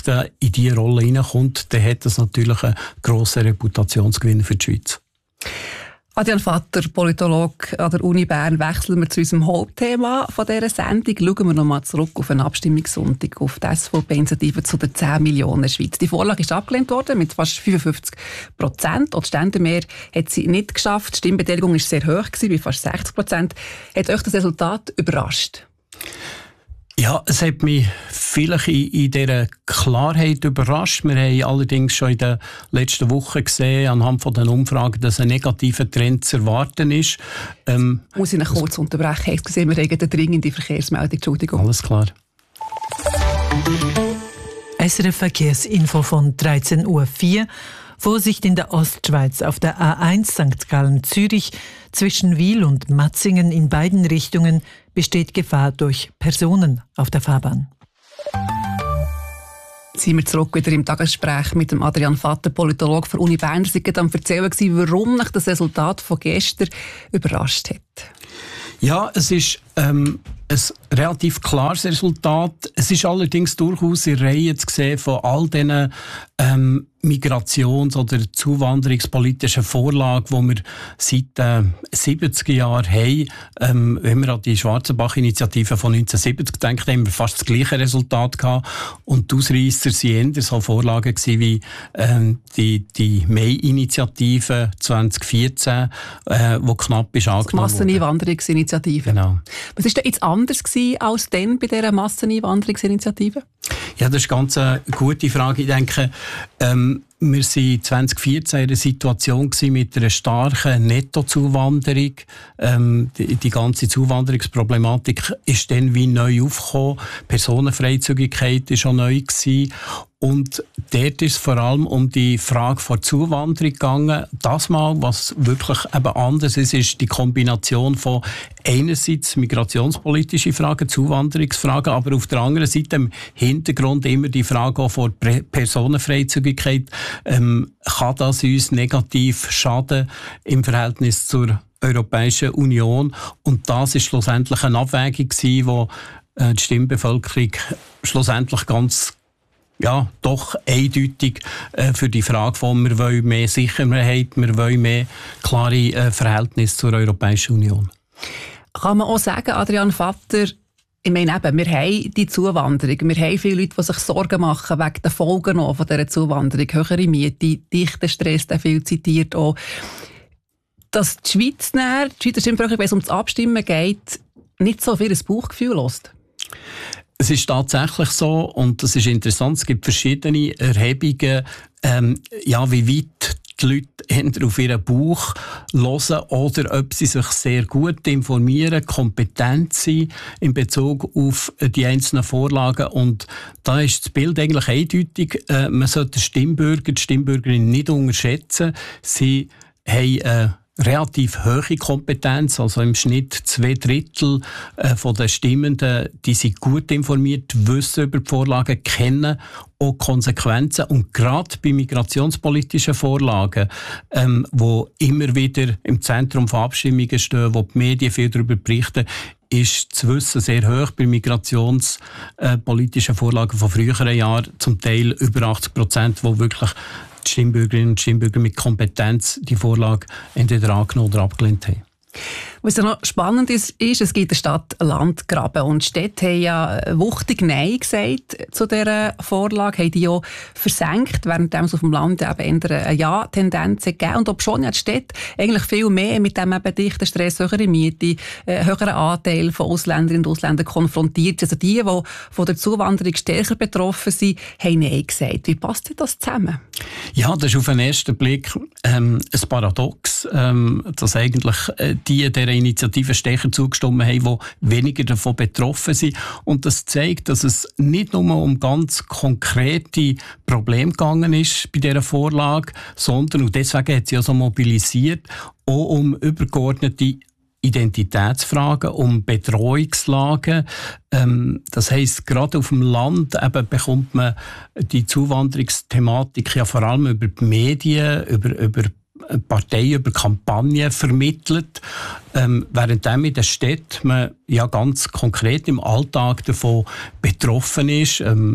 da in diese Rolle hineinkommt, dann hat das natürlich einen grossen Reputationsgewinn für die Schweiz. Adrian Vatter, Politolog an der Uni Bern, wechseln wir zu unserem Hauptthema von dieser Sendung. Schauen wir nochmal zurück auf einen Abstimmungssonntag, auf die S V P-Initiative zu den zehn Millionen Schweiz. Die Vorlage ist abgelehnt worden mit fast fünfundfünfzig Prozent. Auch die Ständemehr hat sie nicht geschafft. Die Stimmbeteiligung war sehr hoch, bei fast sechzig Prozent. Hat euch das Resultat überrascht? Ja, es hat mich vielleicht in, in dieser Klarheit überrascht. Wir haben allerdings schon in den letzten Wochen gesehen, anhand von den Umfragen, dass ein negativer Trend zu erwarten ist. Ähm, Muss ich noch kurz unterbrechen? Ich sehe, wir haben eine dringende Verkehrsmeldung. Entschuldigung. Alles klar. S R F Verkehrsinfo von dreizehn Uhr vier. Vorsicht in der Ostschweiz auf der A eins Sankt Gallen-Zürich zwischen Wil und Matzingen in beiden Richtungen besteht Gefahr durch Personen auf der Fahrbahn. Jetzt sind wir zurück wieder im Tagesgespräch mit dem Adrian Vatter, Politolog der Uni Bern. Sie waren am Erzählen, warum mich das Resultat von gestern überrascht hat. Ja, es ist ähm, ein relativ klares Resultat. Es ist allerdings durchaus in Reihe zu sehen von all diesen ähm, Migrations- oder zuwanderungspolitischen Vorlagen, die wir seit äh, siebziger Jahren haben. Ähm, wenn wir an die Schwarzenbach-Initiative von neunzehnhundertsiebzig denken, haben wir fast das gleiche Resultat gehabt. Und die Ausreisser waren eher so Vorlagen gewesen wie ähm, die, die Mai-Initiative zwanzig vierzehn, äh, die knapp ist angenommen wurde. Die Masseneinwanderungsinitiative. Genau. Was war denn jetzt anders gewesen als dann bei dieser Masseneinwanderungsinitiative? Ja, das ist ganz eine gute Frage. Ich denke, ähm, wir waren zwanzig vierzehn in einer Situation mit einer starken Nettozuwanderung. Ähm, die, die ganze Zuwanderungsproblematik ist dann wie neu aufgekommen. Personenfreizügigkeit war schon neu gewesen. Und dort ist es vor allem um die Frage der Zuwanderung gegangen. Das Mal, was wirklich eben anders ist, ist die Kombination von einerseits migrationspolitische Fragen, Zuwanderungsfragen, aber auf der anderen Seite im Hintergrund immer die Frage auch von Personenfreizügigkeit. Ähm, kann das uns negativ schaden im Verhältnis zur Europäischen Union? Und das ist schlussendlich eine Abwägung gewesen, wo äh, die Stimmbevölkerung schlussendlich ganz ja, doch eindeutig äh, für die Frage von, wir wollen mehr Sicherheit, wir wollen mehr klare äh, Verhältnisse zur Europäischen Union. Kann man auch sagen, Adrian Vatter, ich meine eben, wir haben die Zuwanderung, wir haben viele Leute, die sich Sorgen machen wegen der Folgen auch von dieser Zuwanderung, höhere Miete, dichter Stress, der viel zitiert auch. Dass die Schweiz näher, die Schweizer Stimmbevölkerung, wenn es um das Abstimmen geht, nicht so viel ein Bauchgefühl lässt. Es ist tatsächlich so, und das ist interessant, es gibt verschiedene Erhebungen, ähm, ja, wie weit die Leute entweder auf ihren Bauch hören oder ob sie sich sehr gut informieren, kompetent sind in Bezug auf die einzelnen Vorlagen. Und da ist das Bild eigentlich eindeutig. Äh, man sollte den Stimmbürger, die Stimmbürgerin nicht unterschätzen. Sie haben äh, relativ hohe Kompetenz, also im Schnitt zwei Drittel äh, von den Stimmenden, die sind gut informiert, wissen über die Vorlagen, kennen auch Konsequenzen. Und gerade bei migrationspolitischen Vorlagen, ähm, wo immer wieder im Zentrum von Abstimmungen stehen, wo die Medien viel darüber berichten, ist das Wissen sehr hoch bei migrationspolitischen Vorlagen von früheren Jahren, zum Teil über achtzig Prozent, wo wirklich die Stimmbürgerinnen und Stimmbürger mit Kompetenz die Vorlage entweder angenommen oder abgelehnt haben. Was ja noch spannend ist, ist, es gibt eine Stadt-Land-Graben und die Städte haben ja wuchtig Nein gesagt zu dieser Vorlage, haben die ja versenkt, während es auf dem Land eben eher eine Ja-Tendenz gegeben. Und ob schon ja die Städte eigentlich viel mehr mit dem eben dichten Stress, höhere Miete, äh, höheren Anteil von Ausländerinnen und Ausländern konfrontiert. Also die, die von der Zuwanderung stärker betroffen sind, haben Nein gesagt. Wie passt denn das zusammen? Ja, das ist auf den ersten Blick ähm, ein Paradox, ähm, dass eigentlich äh, die dieser Initiative stärker zugestimmt haben, die weniger davon betroffen sind. Und das zeigt, dass es nicht nur um ganz konkrete Probleme gegangen ist bei dieser Vorlage, sondern, und deswegen hat sie ja so mobilisiert, auch um übergeordnete Identitätsfragen, um Bedrohungslagen. Ähm, das heisst, gerade auf dem Land eben bekommt man die Zuwanderungsthematik ja vor allem über die Medien, über, über Parteien, über Kampagnen vermittelt, ähm, während in den Städten man ja ganz konkret im Alltag davon betroffen ist. Ähm,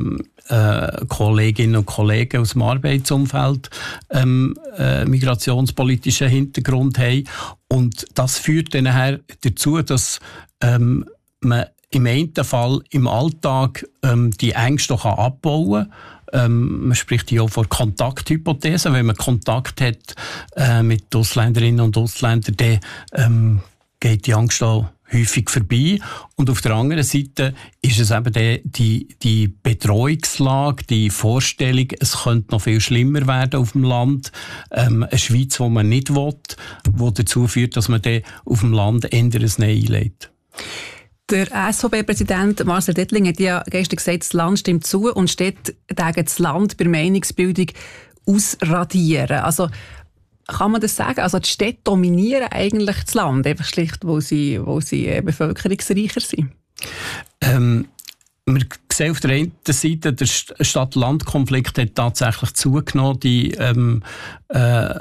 äh, Kolleginnen und Kollegen aus dem Arbeitsumfeld ähm, äh, migrationspolitischen Hintergrund haben. Und das führt dann nachher dazu, dass ähm, man im einen Fall im Alltag ähm, die Ängste kann abbauen kann. Ähm, man spricht ja auch von Kontakthypothesen. Wenn man Kontakt hat äh, mit Ausländerinnen und Ausländern, dann ähm, geht die Angst auch häufig vorbei. Und auf der anderen Seite ist es eben die, die, die Bedrohungslage, die Vorstellung, es könnte noch viel schlimmer werden auf dem Land. Ähm, eine Schweiz, die man nicht will, die dazu führt, dass man dann auf dem Land eher ein Nein einlegt. Der S V B-Präsident Marcel Dettling hat ja gestern gesagt, das Land stimmt zu und Städte sagen das Land bei Meinungsbildung ausradieren. Also kann man das sagen? Also die Städte dominieren eigentlich das Land, einfach schlicht, wo sie, wo sie äh, bevölkerungsreicher sind? Ähm, wir sehen auf der einen Seite, der Stadt-Land-Konflikt hat tatsächlich zugenommen. Die ähm, äh,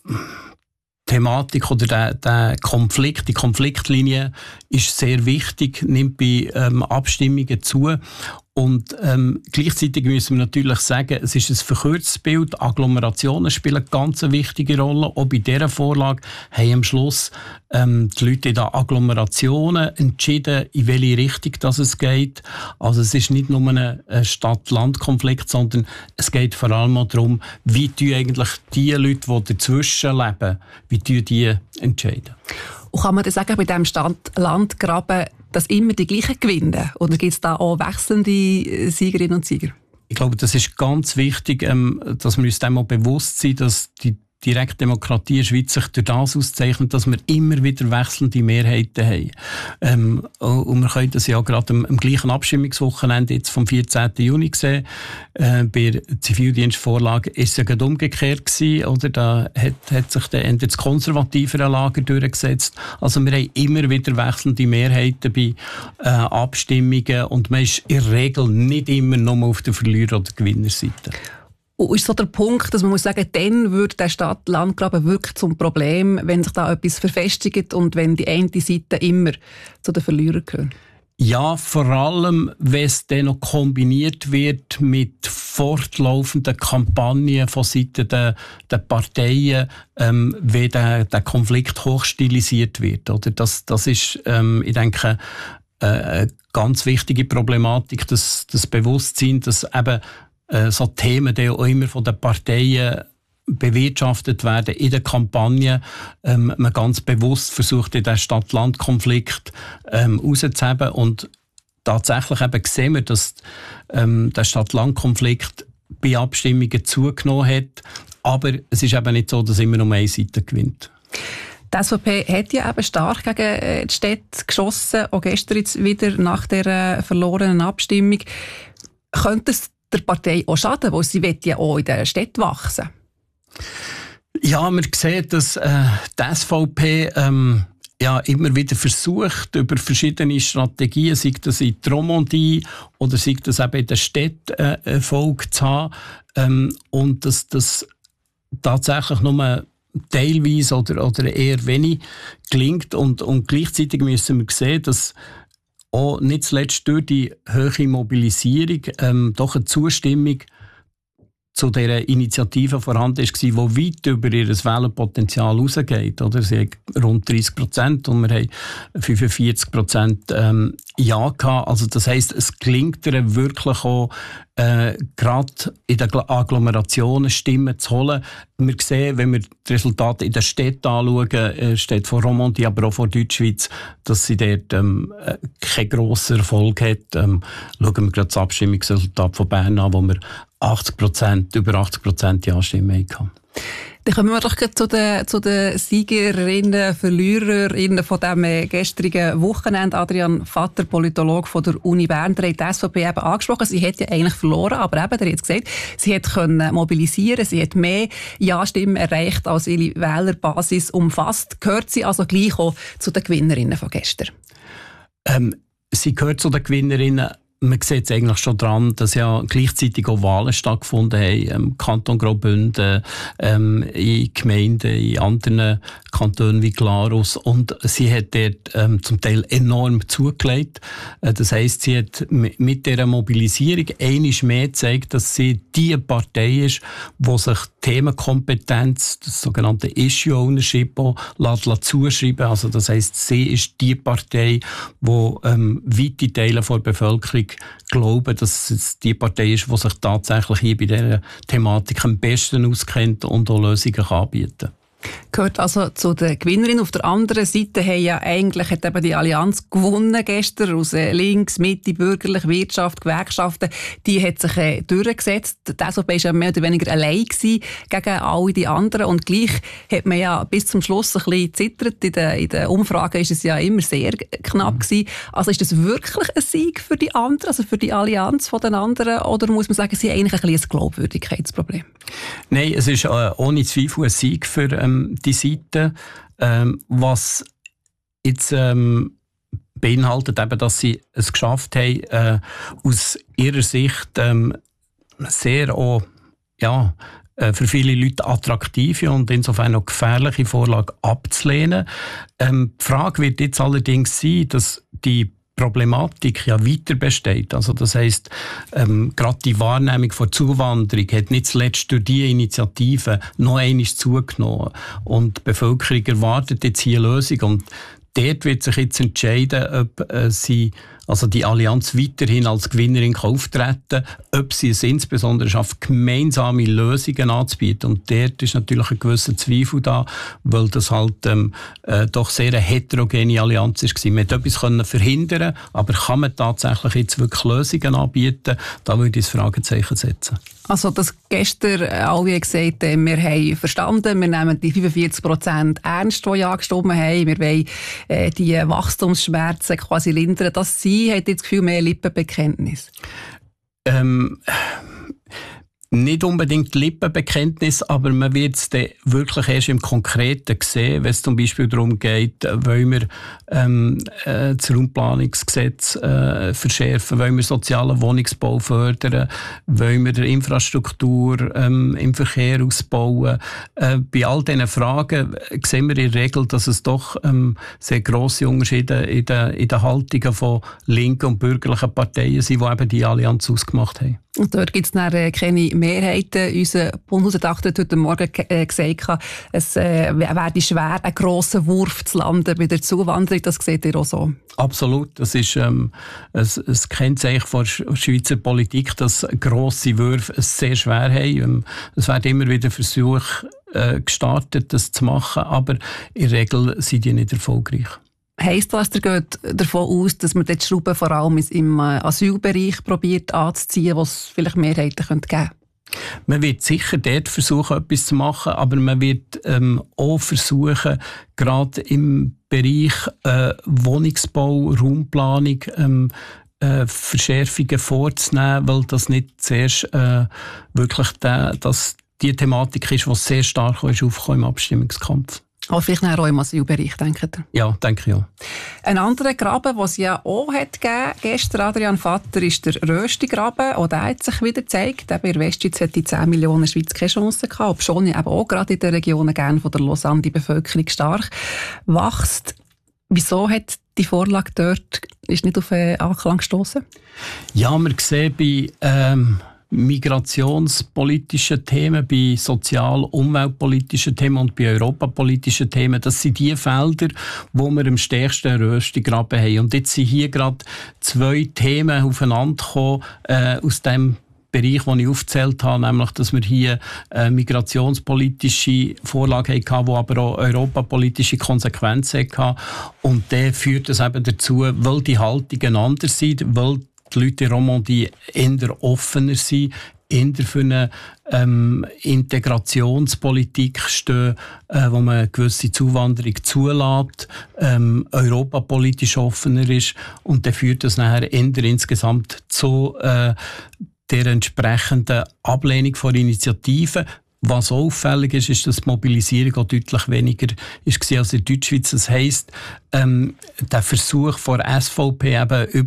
Thematik oder der, der Konflikt, die Konfliktlinie ist sehr wichtig, nimmt bei ähm, Abstimmungen zu. Und ähm, gleichzeitig müssen wir natürlich sagen, es ist ein verkürztes Bild. Agglomerationen spielen eine ganz wichtige Rolle. Auch bei dieser Vorlage haben am Schluss ähm, die Leute in den Agglomerationen entschieden, in welche Richtung das es geht. Also es ist nicht nur ein Stadt-Land-Konflikt, sondern es geht vor allem auch darum, wie die eigentlich die Leute, die dazwischen leben, wie die, die entscheiden. Und kann man dann sagen, bei diesem Stadt-Land-Graben, dass immer die gleichen gewinnen? Oder gibt es da auch wechselnde Siegerinnen und Sieger? Ich glaube, das ist ganz wichtig, ähm, dass wir uns dem auch bewusst sind, dass die Direktdemokratie in der Schweiz sich durch das auszeichnet, dass wir immer wieder wechselnde Mehrheiten haben. Ähm, und wir können das ja gerade am, am gleichen Abstimmungswochenende jetzt vom vierzehnten Juni sehen. Äh, bei der Zivildienstvorlage ist es ja gerade umgekehrt gewesen, oder? Da hat, hat sich dann das konservativere Lager durchgesetzt. Also wir haben immer wieder wechselnde Mehrheiten bei äh, Abstimmungen und man ist in der Regel nicht immer nur auf der Verlierer- oder Gewinnerseite. Und ist so der Punkt, dass man muss sagen, dann wird der Stadt-Land-Graben wirklich zum Problem, wenn sich da etwas verfestigt und wenn die eine Seite immer zu den Verlierern gehört? Ja, vor allem, wenn es dann noch kombiniert wird mit fortlaufenden Kampagnen von Seiten der, der Parteien, ähm, wie der, der Konflikt hochstilisiert wird. Oder? Das, das ist, ähm, ich denke, äh, eine ganz wichtige Problematik, das, das Bewusstsein, dass eben so Themen, die auch immer von den Parteien bewirtschaftet werden in der Kampagne, ähm, man ganz bewusst versucht, in den Stadt-Land-Konflikt ähm, rauszuheben. Und tatsächlich eben sehen wir, dass ähm, der Stadt-Land-Konflikt bei Abstimmungen zugenommen hat. Aber es ist eben nicht so, dass immer nur eine Seite gewinnt. Die S V P hat ja eben stark gegen die Städte geschossen, auch gestern jetzt wieder nach der verlorenen Abstimmung. Könnte es der Partei auch schaden, weil sie will ja auch in den Städten wachsen? Ja, man sieht, dass äh, die S V P ähm, ja, immer wieder versucht, über verschiedene Strategien, sei das in der Romandie oder sei das eben in den Städten äh, Erfolg zu haben. Ähm, und dass das tatsächlich nur teilweise oder, oder eher wenig gelingt. Und, und gleichzeitig müssen wir sehen, dass auch nicht zuletzt durch die hohe Mobilisierung ähm, doch eine Zustimmung zu dieser Initiative vorhanden war, die weit über ihr Wählerpotenzial hinausgeht. Oder? Sie haben rund dreißig Prozent und wir haben fünfundvierzig Prozent ähm, Ja gehabt. Also das heisst, es gelingt ihr wirklich auch, äh, gerade in den Agglomerationen Stimmen zu holen. Wir sehen, wenn wir die Resultate in den Städten anschauen, äh, Städte von Romandie, aber auch von Deutschschweiz, dass sie dort ähm, keinen grossen Erfolg hat. Ähm, schauen wir gerade das Abstimmungsresultat von Bern an, wo wir achtzig Prozent, über achtzig Prozent Ja-Stimmen hatten. Dann kommen wir doch zu den, zu den Siegerinnen, Verliererinnen von diesem gestrigen Wochenende. Adrian Vatter, Politologe von der Uni Bern, der hat die S V P eben angesprochen. Sie hat ja eigentlich verloren, aber eben, der hat gesagt, sie hat können mobilisieren, sie hat mehr Ja-Stimmen erreicht, als ihre Wählerbasis umfasst. Gehört sie also gleich auch zu den Gewinnerinnen von gestern? Ähm, sie gehört zu den Gewinnerinnen. man sieht es eigentlich schon daran, dass ja gleichzeitig auch Wahlen stattgefunden haben, im Kanton Graubünden, ähm, in Gemeinden, in anderen Kantonen wie Glarus. Und sie hat dort ähm, zum Teil enorm zugelegt. Äh, das heisst, sie hat mit dieser Mobilisierung einmal mehr gezeigt, dass sie die Partei ist, die sich Themenkompetenz, das sogenannte Issue Ownership, auch lässt zuschreiben. Also das heisst, sie ist die Partei, die ähm, weite Teile der Bevölkerung glauben, dass es die Partei ist, die sich tatsächlich hier bei dieser Thematik am besten auskennt und auch Lösungen anbieten kann. Gehört also zu den Gewinnerinnen. Auf der anderen Seite haben ja eigentlich hat eben die Allianz gewonnen gestern aus links, Mitte, bürgerlich, Wirtschaft, Gewerkschaften. Die hat sich äh, durchgesetzt. Die S V P war ja mehr oder weniger allein gewesen gegen alle die anderen. Und gleich hat man ja bis zum Schluss ein bisschen gezittert. In den, in den Umfragen ist es ja immer sehr knapp gewesen. Also ist das wirklich ein Sieg für die anderen, also für die Allianz von den anderen? Oder muss man sagen, sie haben eigentlich ein bisschen ein Glaubwürdigkeitsproblem? Nein, es ist äh, ohne Zweifel ein Sieg für ähm, die Seite, ähm, was jetzt ähm, beinhaltet, eben, dass sie es geschafft haben, äh, aus ihrer Sicht ähm, sehr auch, ja, äh, für viele Leute attraktive und insofern auch gefährliche Vorlage abzulehnen. Ähm, die Frage wird jetzt allerdings sein, dass die Problematik ja weiter besteht. Also das heisst, ähm, gerade die Wahrnehmung von Zuwanderung hat nicht zuletzt durch diese Initiative noch einmal zugenommen. Und die Bevölkerung erwartet jetzt hier eine Lösung. Und dort wird sich jetzt entscheiden, ob äh, sie, also die Allianz weiterhin als Gewinnerin auftreten kann, ob sie es insbesondere schafft, gemeinsame Lösungen anzubieten. Und dort ist natürlich ein gewisser Zweifel da, weil das halt ähm, äh, doch sehr eine heterogene Allianz war. Man konnte etwas können verhindern, aber kann man tatsächlich jetzt wirklich Lösungen anbieten? Da würde ich das Fragezeichen setzen. Also, dass gestern alle gesagt haben, wir haben verstanden, wir nehmen die fünfundvierzig Prozent ernst, die ja gestimmt haben, wir wollen äh, die Wachstumsschmerzen quasi lindern, dass Sie, hat jetzt das Gefühl, mehr Lippenbekenntnis? Ähm, nicht unbedingt Lippenbekenntnis, aber man wird es dann wirklich erst im Konkreten sehen, wenn es zum Beispiel darum geht, wollen wir ähm, äh, das Raumplanungsgesetz äh, verschärfen, wollen wir sozialen Wohnungsbau fördern, wollen wir die Infrastruktur ähm, im Verkehr ausbauen. Äh, bei all diesen Fragen sehen wir in der Regel, dass es doch ähm, sehr grosse Unterschiede in den, in den Haltungen von linken und bürgerlichen Parteien sind, die eben die Allianz ausgemacht haben. Und dort gibt es dann äh, keine Mehrheiten. Unser Bundesredakteur hat heute Morgen äh, gesagt, es äh, werde schwer, einen grossen Wurf zu landen bei der Zuwanderung. Das seht ihr auch so? Absolut. Das ist ähm, ein, ein Kennzeichen von der Schweizer Politik, dass grosse Würfe es sehr schwer haben. Es werden immer wieder Versuche äh, gestartet, das zu machen, aber in der Regel sind die nicht erfolgreich. Heisst das, ihr geht davon aus, dass man die Schrauben vor allem im Asylbereich probiert anzuziehen, wo es vielleicht Mehrheiten geben könnte? Man wird sicher dort versuchen, etwas zu machen, aber man wird ähm, auch versuchen, gerade im Bereich äh, Wohnungsbau, Raumplanung, ähm, äh, Verschärfungen vorzunehmen, weil das nicht zuerst äh, wirklich der, das die Thematik ist, die sehr stark ist aufgekommen im Abstimmungskampf. Aber vielleicht auch im Asylbereich, denkt ihr? Ja, denke ich ja. Ein anderer Graben, den es ja auch hat gegeben, gestern, Adrian Vatter, ist der Rösti-Graben. Auch der hat sich wieder gezeigt. Eben in der Westschweiz hat die zehn Millionen Schweiz keine Chance gehabt, obschon ja eben auch gerade in den Regionen gerne von der Lausanne die Bevölkerung stark wächst. Wieso hat die Vorlage dort ist nicht auf Anklang gestossen? Ja, wir sehen bei Ähm migrationspolitischen Themen, bei sozial- umweltpolitischen Themen und bei europapolitischen Themen, das sind die Felder, wo wir am stärksten Röstigraben haben. Und jetzt sind hier gerade zwei Themen aufeinander gekommen, äh, aus dem Bereich, den ich aufgezählt habe, nämlich, dass wir hier eine migrationspolitische Vorlage hatten, die aber auch europapolitische Konsequenzen hatten. Und der führt es eben dazu, weil die Haltungen anders sind, weil die Leute in Romandie eher offener sind, eher für eine ähm, Integrationspolitik stehen, äh, wo man eine gewisse Zuwanderung zulässt, ähm, europapolitisch offener ist. Und dann führt das nachher eher insgesamt zu äh, der entsprechenden Ablehnung von Initiativen. Was auch auffällig ist, ist, dass die Mobilisierung auch deutlich weniger ist als in der Deutschschweiz. Das heisst, ähm, der Versuch von der S V P eben über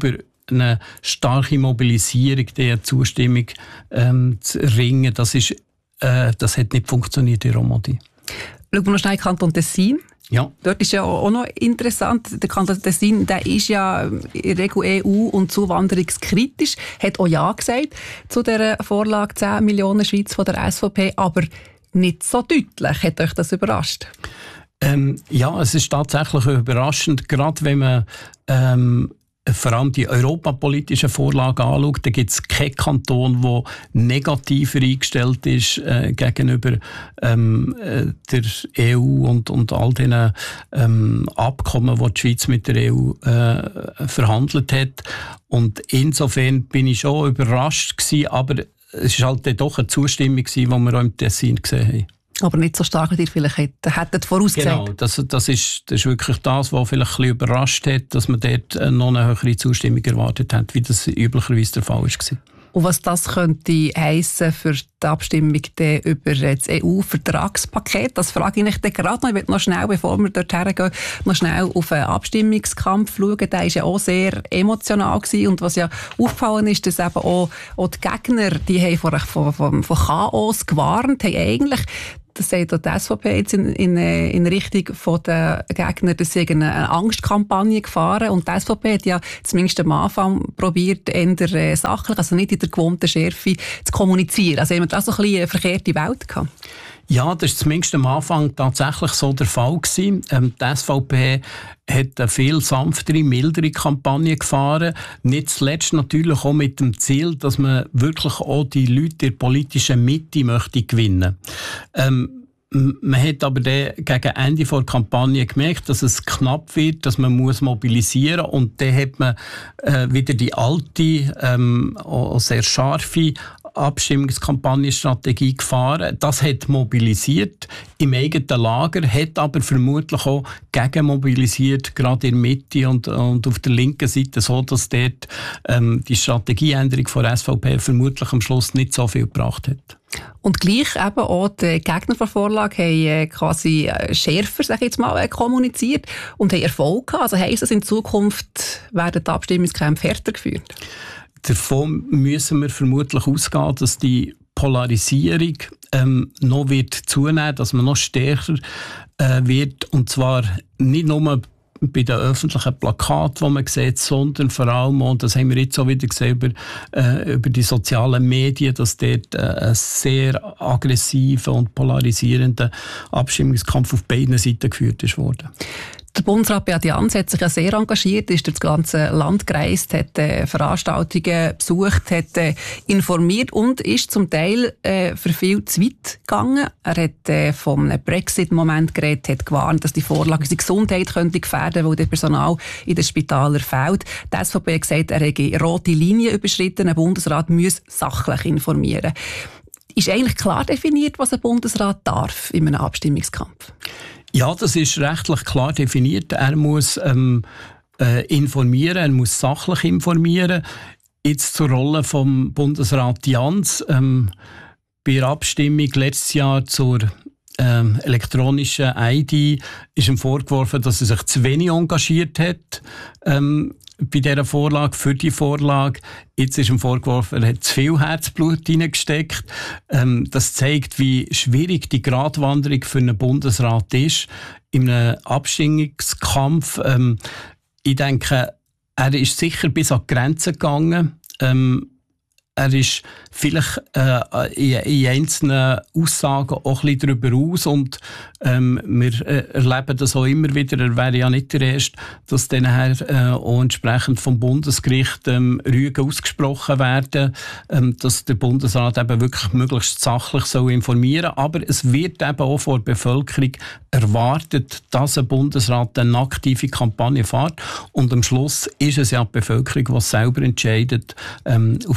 eine starke Mobilisierung der Zustimmung ähm, zu erringen. Das, ist, äh, das hat nicht funktioniert in Romandie. Schauen wir noch schnell Kanton Tessin. Ja. Dort ist ja auch noch interessant, der Kanton Tessin, der ist ja in der Regel E U- und zuwanderungskritisch, hat auch Ja gesagt zu der Vorlage zehn Millionen Schweiz von der S V P, aber nicht so deutlich. Hat euch das überrascht? Ähm, ja, es ist tatsächlich überraschend, gerade wenn man ähm, vor allem die europapolitischen Vorlagen anschaut, da gibt es keinen Kanton, der negativer eingestellt ist äh, gegenüber ähm, äh, der E U und, und all den ähm, Abkommen, die die Schweiz mit der E U äh, verhandelt hat. Und insofern bin ich schon überrascht gewesen, aber es war halt doch eine Zustimmung, die wir auch im Tessin gesehen haben. Aber nicht so stark, wie ihr vielleicht hättet vorausgesagt. Genau, das, das, ist, das ist wirklich das, was vielleicht ein bisschen überrascht hat, dass man dort noch eine höhere Zustimmung erwartet hat, wie das üblicherweise der Fall war. Und was das könnte heissen für die Abstimmung über das E U-Vertragspaket, das frage ich mich dann gerade noch. Ich will noch schnell, bevor wir dorthin gehen, noch schnell auf einen Abstimmungskampf schauen. Der war ja auch sehr emotional gewesen. Und was ja aufgefallen ist, dass eben auch, auch die Gegner, die haben von, von, von, von Chaos gewarnt, haben eigentlich, das sagt auch die S V P jetzt in, in, in Richtung von den Gegnern, dass sie eine Angstkampagne gefahren. Und die S V P hat ja zumindest am Anfang probiert, eher sachlich, also nicht in der gewohnten Schärfe zu kommunizieren. Also haben wir da so ein bisschen eine verkehrte Welt gehabt? Ja, das war zumindest am Anfang tatsächlich so der Fall gewesen. Ähm, die S V P hat eine viel sanftere, mildere Kampagne gefahren. Nicht zuletzt natürlich auch mit dem Ziel, dass man wirklich auch die Leute der politischen Mitte möchte gewinnen. Ähm, Man hat aber dann gegen Ende der Kampagne gemerkt, dass es knapp wird, dass man muss mobilisieren muss. Und dann hat man äh, wieder die alte, ähm, auch sehr scharfe Abstimmungskampagnenstrategie gefahren. Das hat mobilisiert im eigenen Lager, hat aber vermutlich auch gegenmobilisiert, gerade in der Mitte und, und auf der linken Seite, so dass dort ähm, die Strategieänderung von der S V P vermutlich am Schluss nicht so viel gebracht hat. Und gleich eben auch die Gegner der Vorlage haben quasi schärfer, sag ich jetzt mal, kommuniziert und haben Erfolg gehabt. Also heisst das, in Zukunft werden die Abstimmungskämpfe härter geführt? Davon müssen wir vermutlich ausgehen, dass die Polarisierung ähm, noch wird zunehmen, dass man noch stärker äh, wird, und zwar nicht nur bei den öffentlichen Plakaten, die man sieht, sondern vor allem, und das haben wir jetzt auch wieder gesehen, über, äh, über die sozialen Medien, dass dort äh, ein sehr aggressiver und polarisierender Abstimmungskampf auf beiden Seiten geführt ist worden. Der Bundesrat Beat Jans hat sich ja sehr engagiert, ist durch das ganze Land gereist, hat äh, Veranstaltungen besucht, hat äh, informiert und ist zum Teil äh, für viel zu weit gegangen. Er hat äh, vom Brexit-Moment geredet, hat gewarnt, dass die Vorlage unsere Gesundheit könnte gefährden, weil das Personal in den Spitälern fehlt. Die S V P hat gesagt, er hätte rote Linien überschritten, ein Bundesrat müsse sachlich informieren. Ist eigentlich klar definiert, was ein Bundesrat darf in einem Abstimmungskampf? Ja, das ist rechtlich klar definiert. Er muss ähm, äh, informieren, er muss sachlich informieren. Jetzt zur Rolle vom Bundesrat Jans. Ähm, bei der Abstimmung letztes Jahr zur ähm, elektronischen I D ist ihm vorgeworfen, dass er sich zu wenig engagiert hat. Ähm, bei dieser Vorlage, für die Vorlage. Jetzt ist ihm vorgeworfen, er hat zu viel Herzblut hineingesteckt. Ähm, das zeigt, wie schwierig die Gratwanderung für einen Bundesrat ist in einem Abstimmungskampf. Ähm, ich denke, er ist sicher bis an die Grenze gegangen. Ähm, Er ist vielleicht äh, in, in einzelnen Aussagen auch ein bisschen darüber aus und ähm, wir äh, erleben das auch immer wieder. Er wäre ja nicht der Erste, dass dann äh, auch entsprechend vom Bundesgericht ähm, Rügen ausgesprochen werden, ähm, dass der Bundesrat eben wirklich möglichst sachlich soll informieren soll. Aber es wird eben auch von der Bevölkerung erwartet, dass ein Bundesrat eine aktive Kampagne fährt. Und am Schluss ist es ja die Bevölkerung, die selber entscheidet, ähm, auf der Basis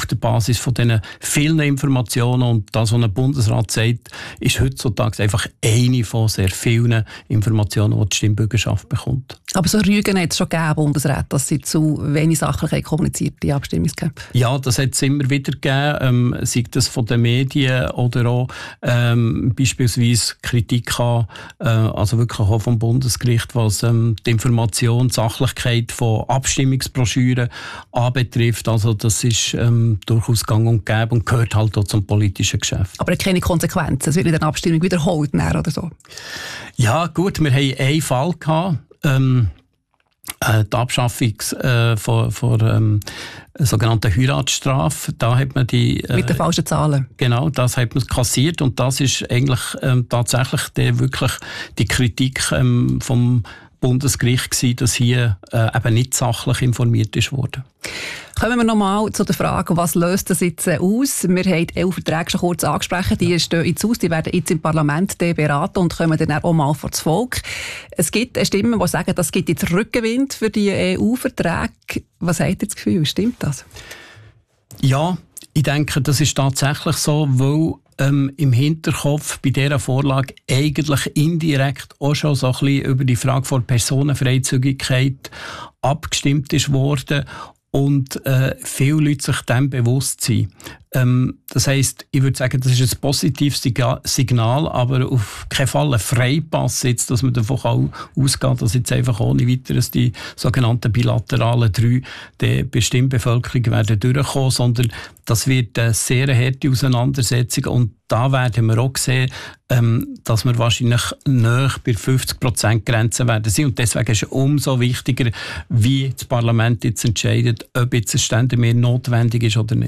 Basis von diesen vielen Informationen und das, was ein Bundesrat sagt, ist heutzutage einfach eine von sehr vielen Informationen, die die Stimmbürgerschaft bekommt. Aber so Rügen hat es schon gegeben, Bundesrat, dass sie zu wenig sachlich kommuniziert die Abstimmungskämpfe. Ja, das hat es immer wieder gegeben, ähm, sei das von den Medien oder auch ähm, beispielsweise Kritik an, äh, also wirklich auch vom Bundesgericht, was ähm, die Information, die Sachlichkeit von Abstimmungsbroschüren anbetrifft. Also das ist ähm, durchaus gang und gäbe und gehört halt auch zum politischen Geschäft. Aber keine Konsequenzen, es wird in der Abstimmung wiederholt oder so? Ja gut, wir haben einen Fall gehabt, ähm, äh, die Abschaffung äh, von, von ähm, sogenannten Heiratsstrafe. Da hat man die äh, mit den falschen Zahlen. Genau, das hat man kassiert und das ist eigentlich ähm, tatsächlich der, wirklich die Kritik ähm, vom Bundesgericht gewesen, dass hier äh, eben nicht sachlich informiert ist worden. Kommen wir nochmal zu der Frage, was löst das jetzt aus? Wir haben die E U-Verträge schon kurz angesprochen, die stehen jetzt aus, die werden jetzt im Parlament beraten und kommen dann auch mal vor das Volk. Es gibt Stimmen, die sagen, das gibt jetzt Rückenwind für die E U-Verträge. Was habt ihr das Gefühl, stimmt das? Ja, ich denke, das ist tatsächlich so, weil ähm, im Hinterkopf bei dieser Vorlage eigentlich indirekt auch schon so ein bisschen über die Frage von Personenfreizügigkeit abgestimmt ist worden und äh, viele Leute sich dem bewusst sind. Ähm, das heisst, ich würde sagen, das ist ein positives Signal, aber auf keinen Fall ein Freipass, jetzt, dass man davon ausgehen kann, dass jetzt einfach ohne weiteres die sogenannten bilateralen drei der bestimmten Bevölkerung werden durchkommen, sondern das wird eine sehr harte Auseinandersetzung und da werden wir auch sehen, ähm, dass wir wahrscheinlich nahe bei fünfzig Prozent Grenze werden sein und deswegen ist es umso wichtiger, wie das Parlament jetzt entscheidet, ob jetzt ein Stände mehr notwendig ist oder nicht.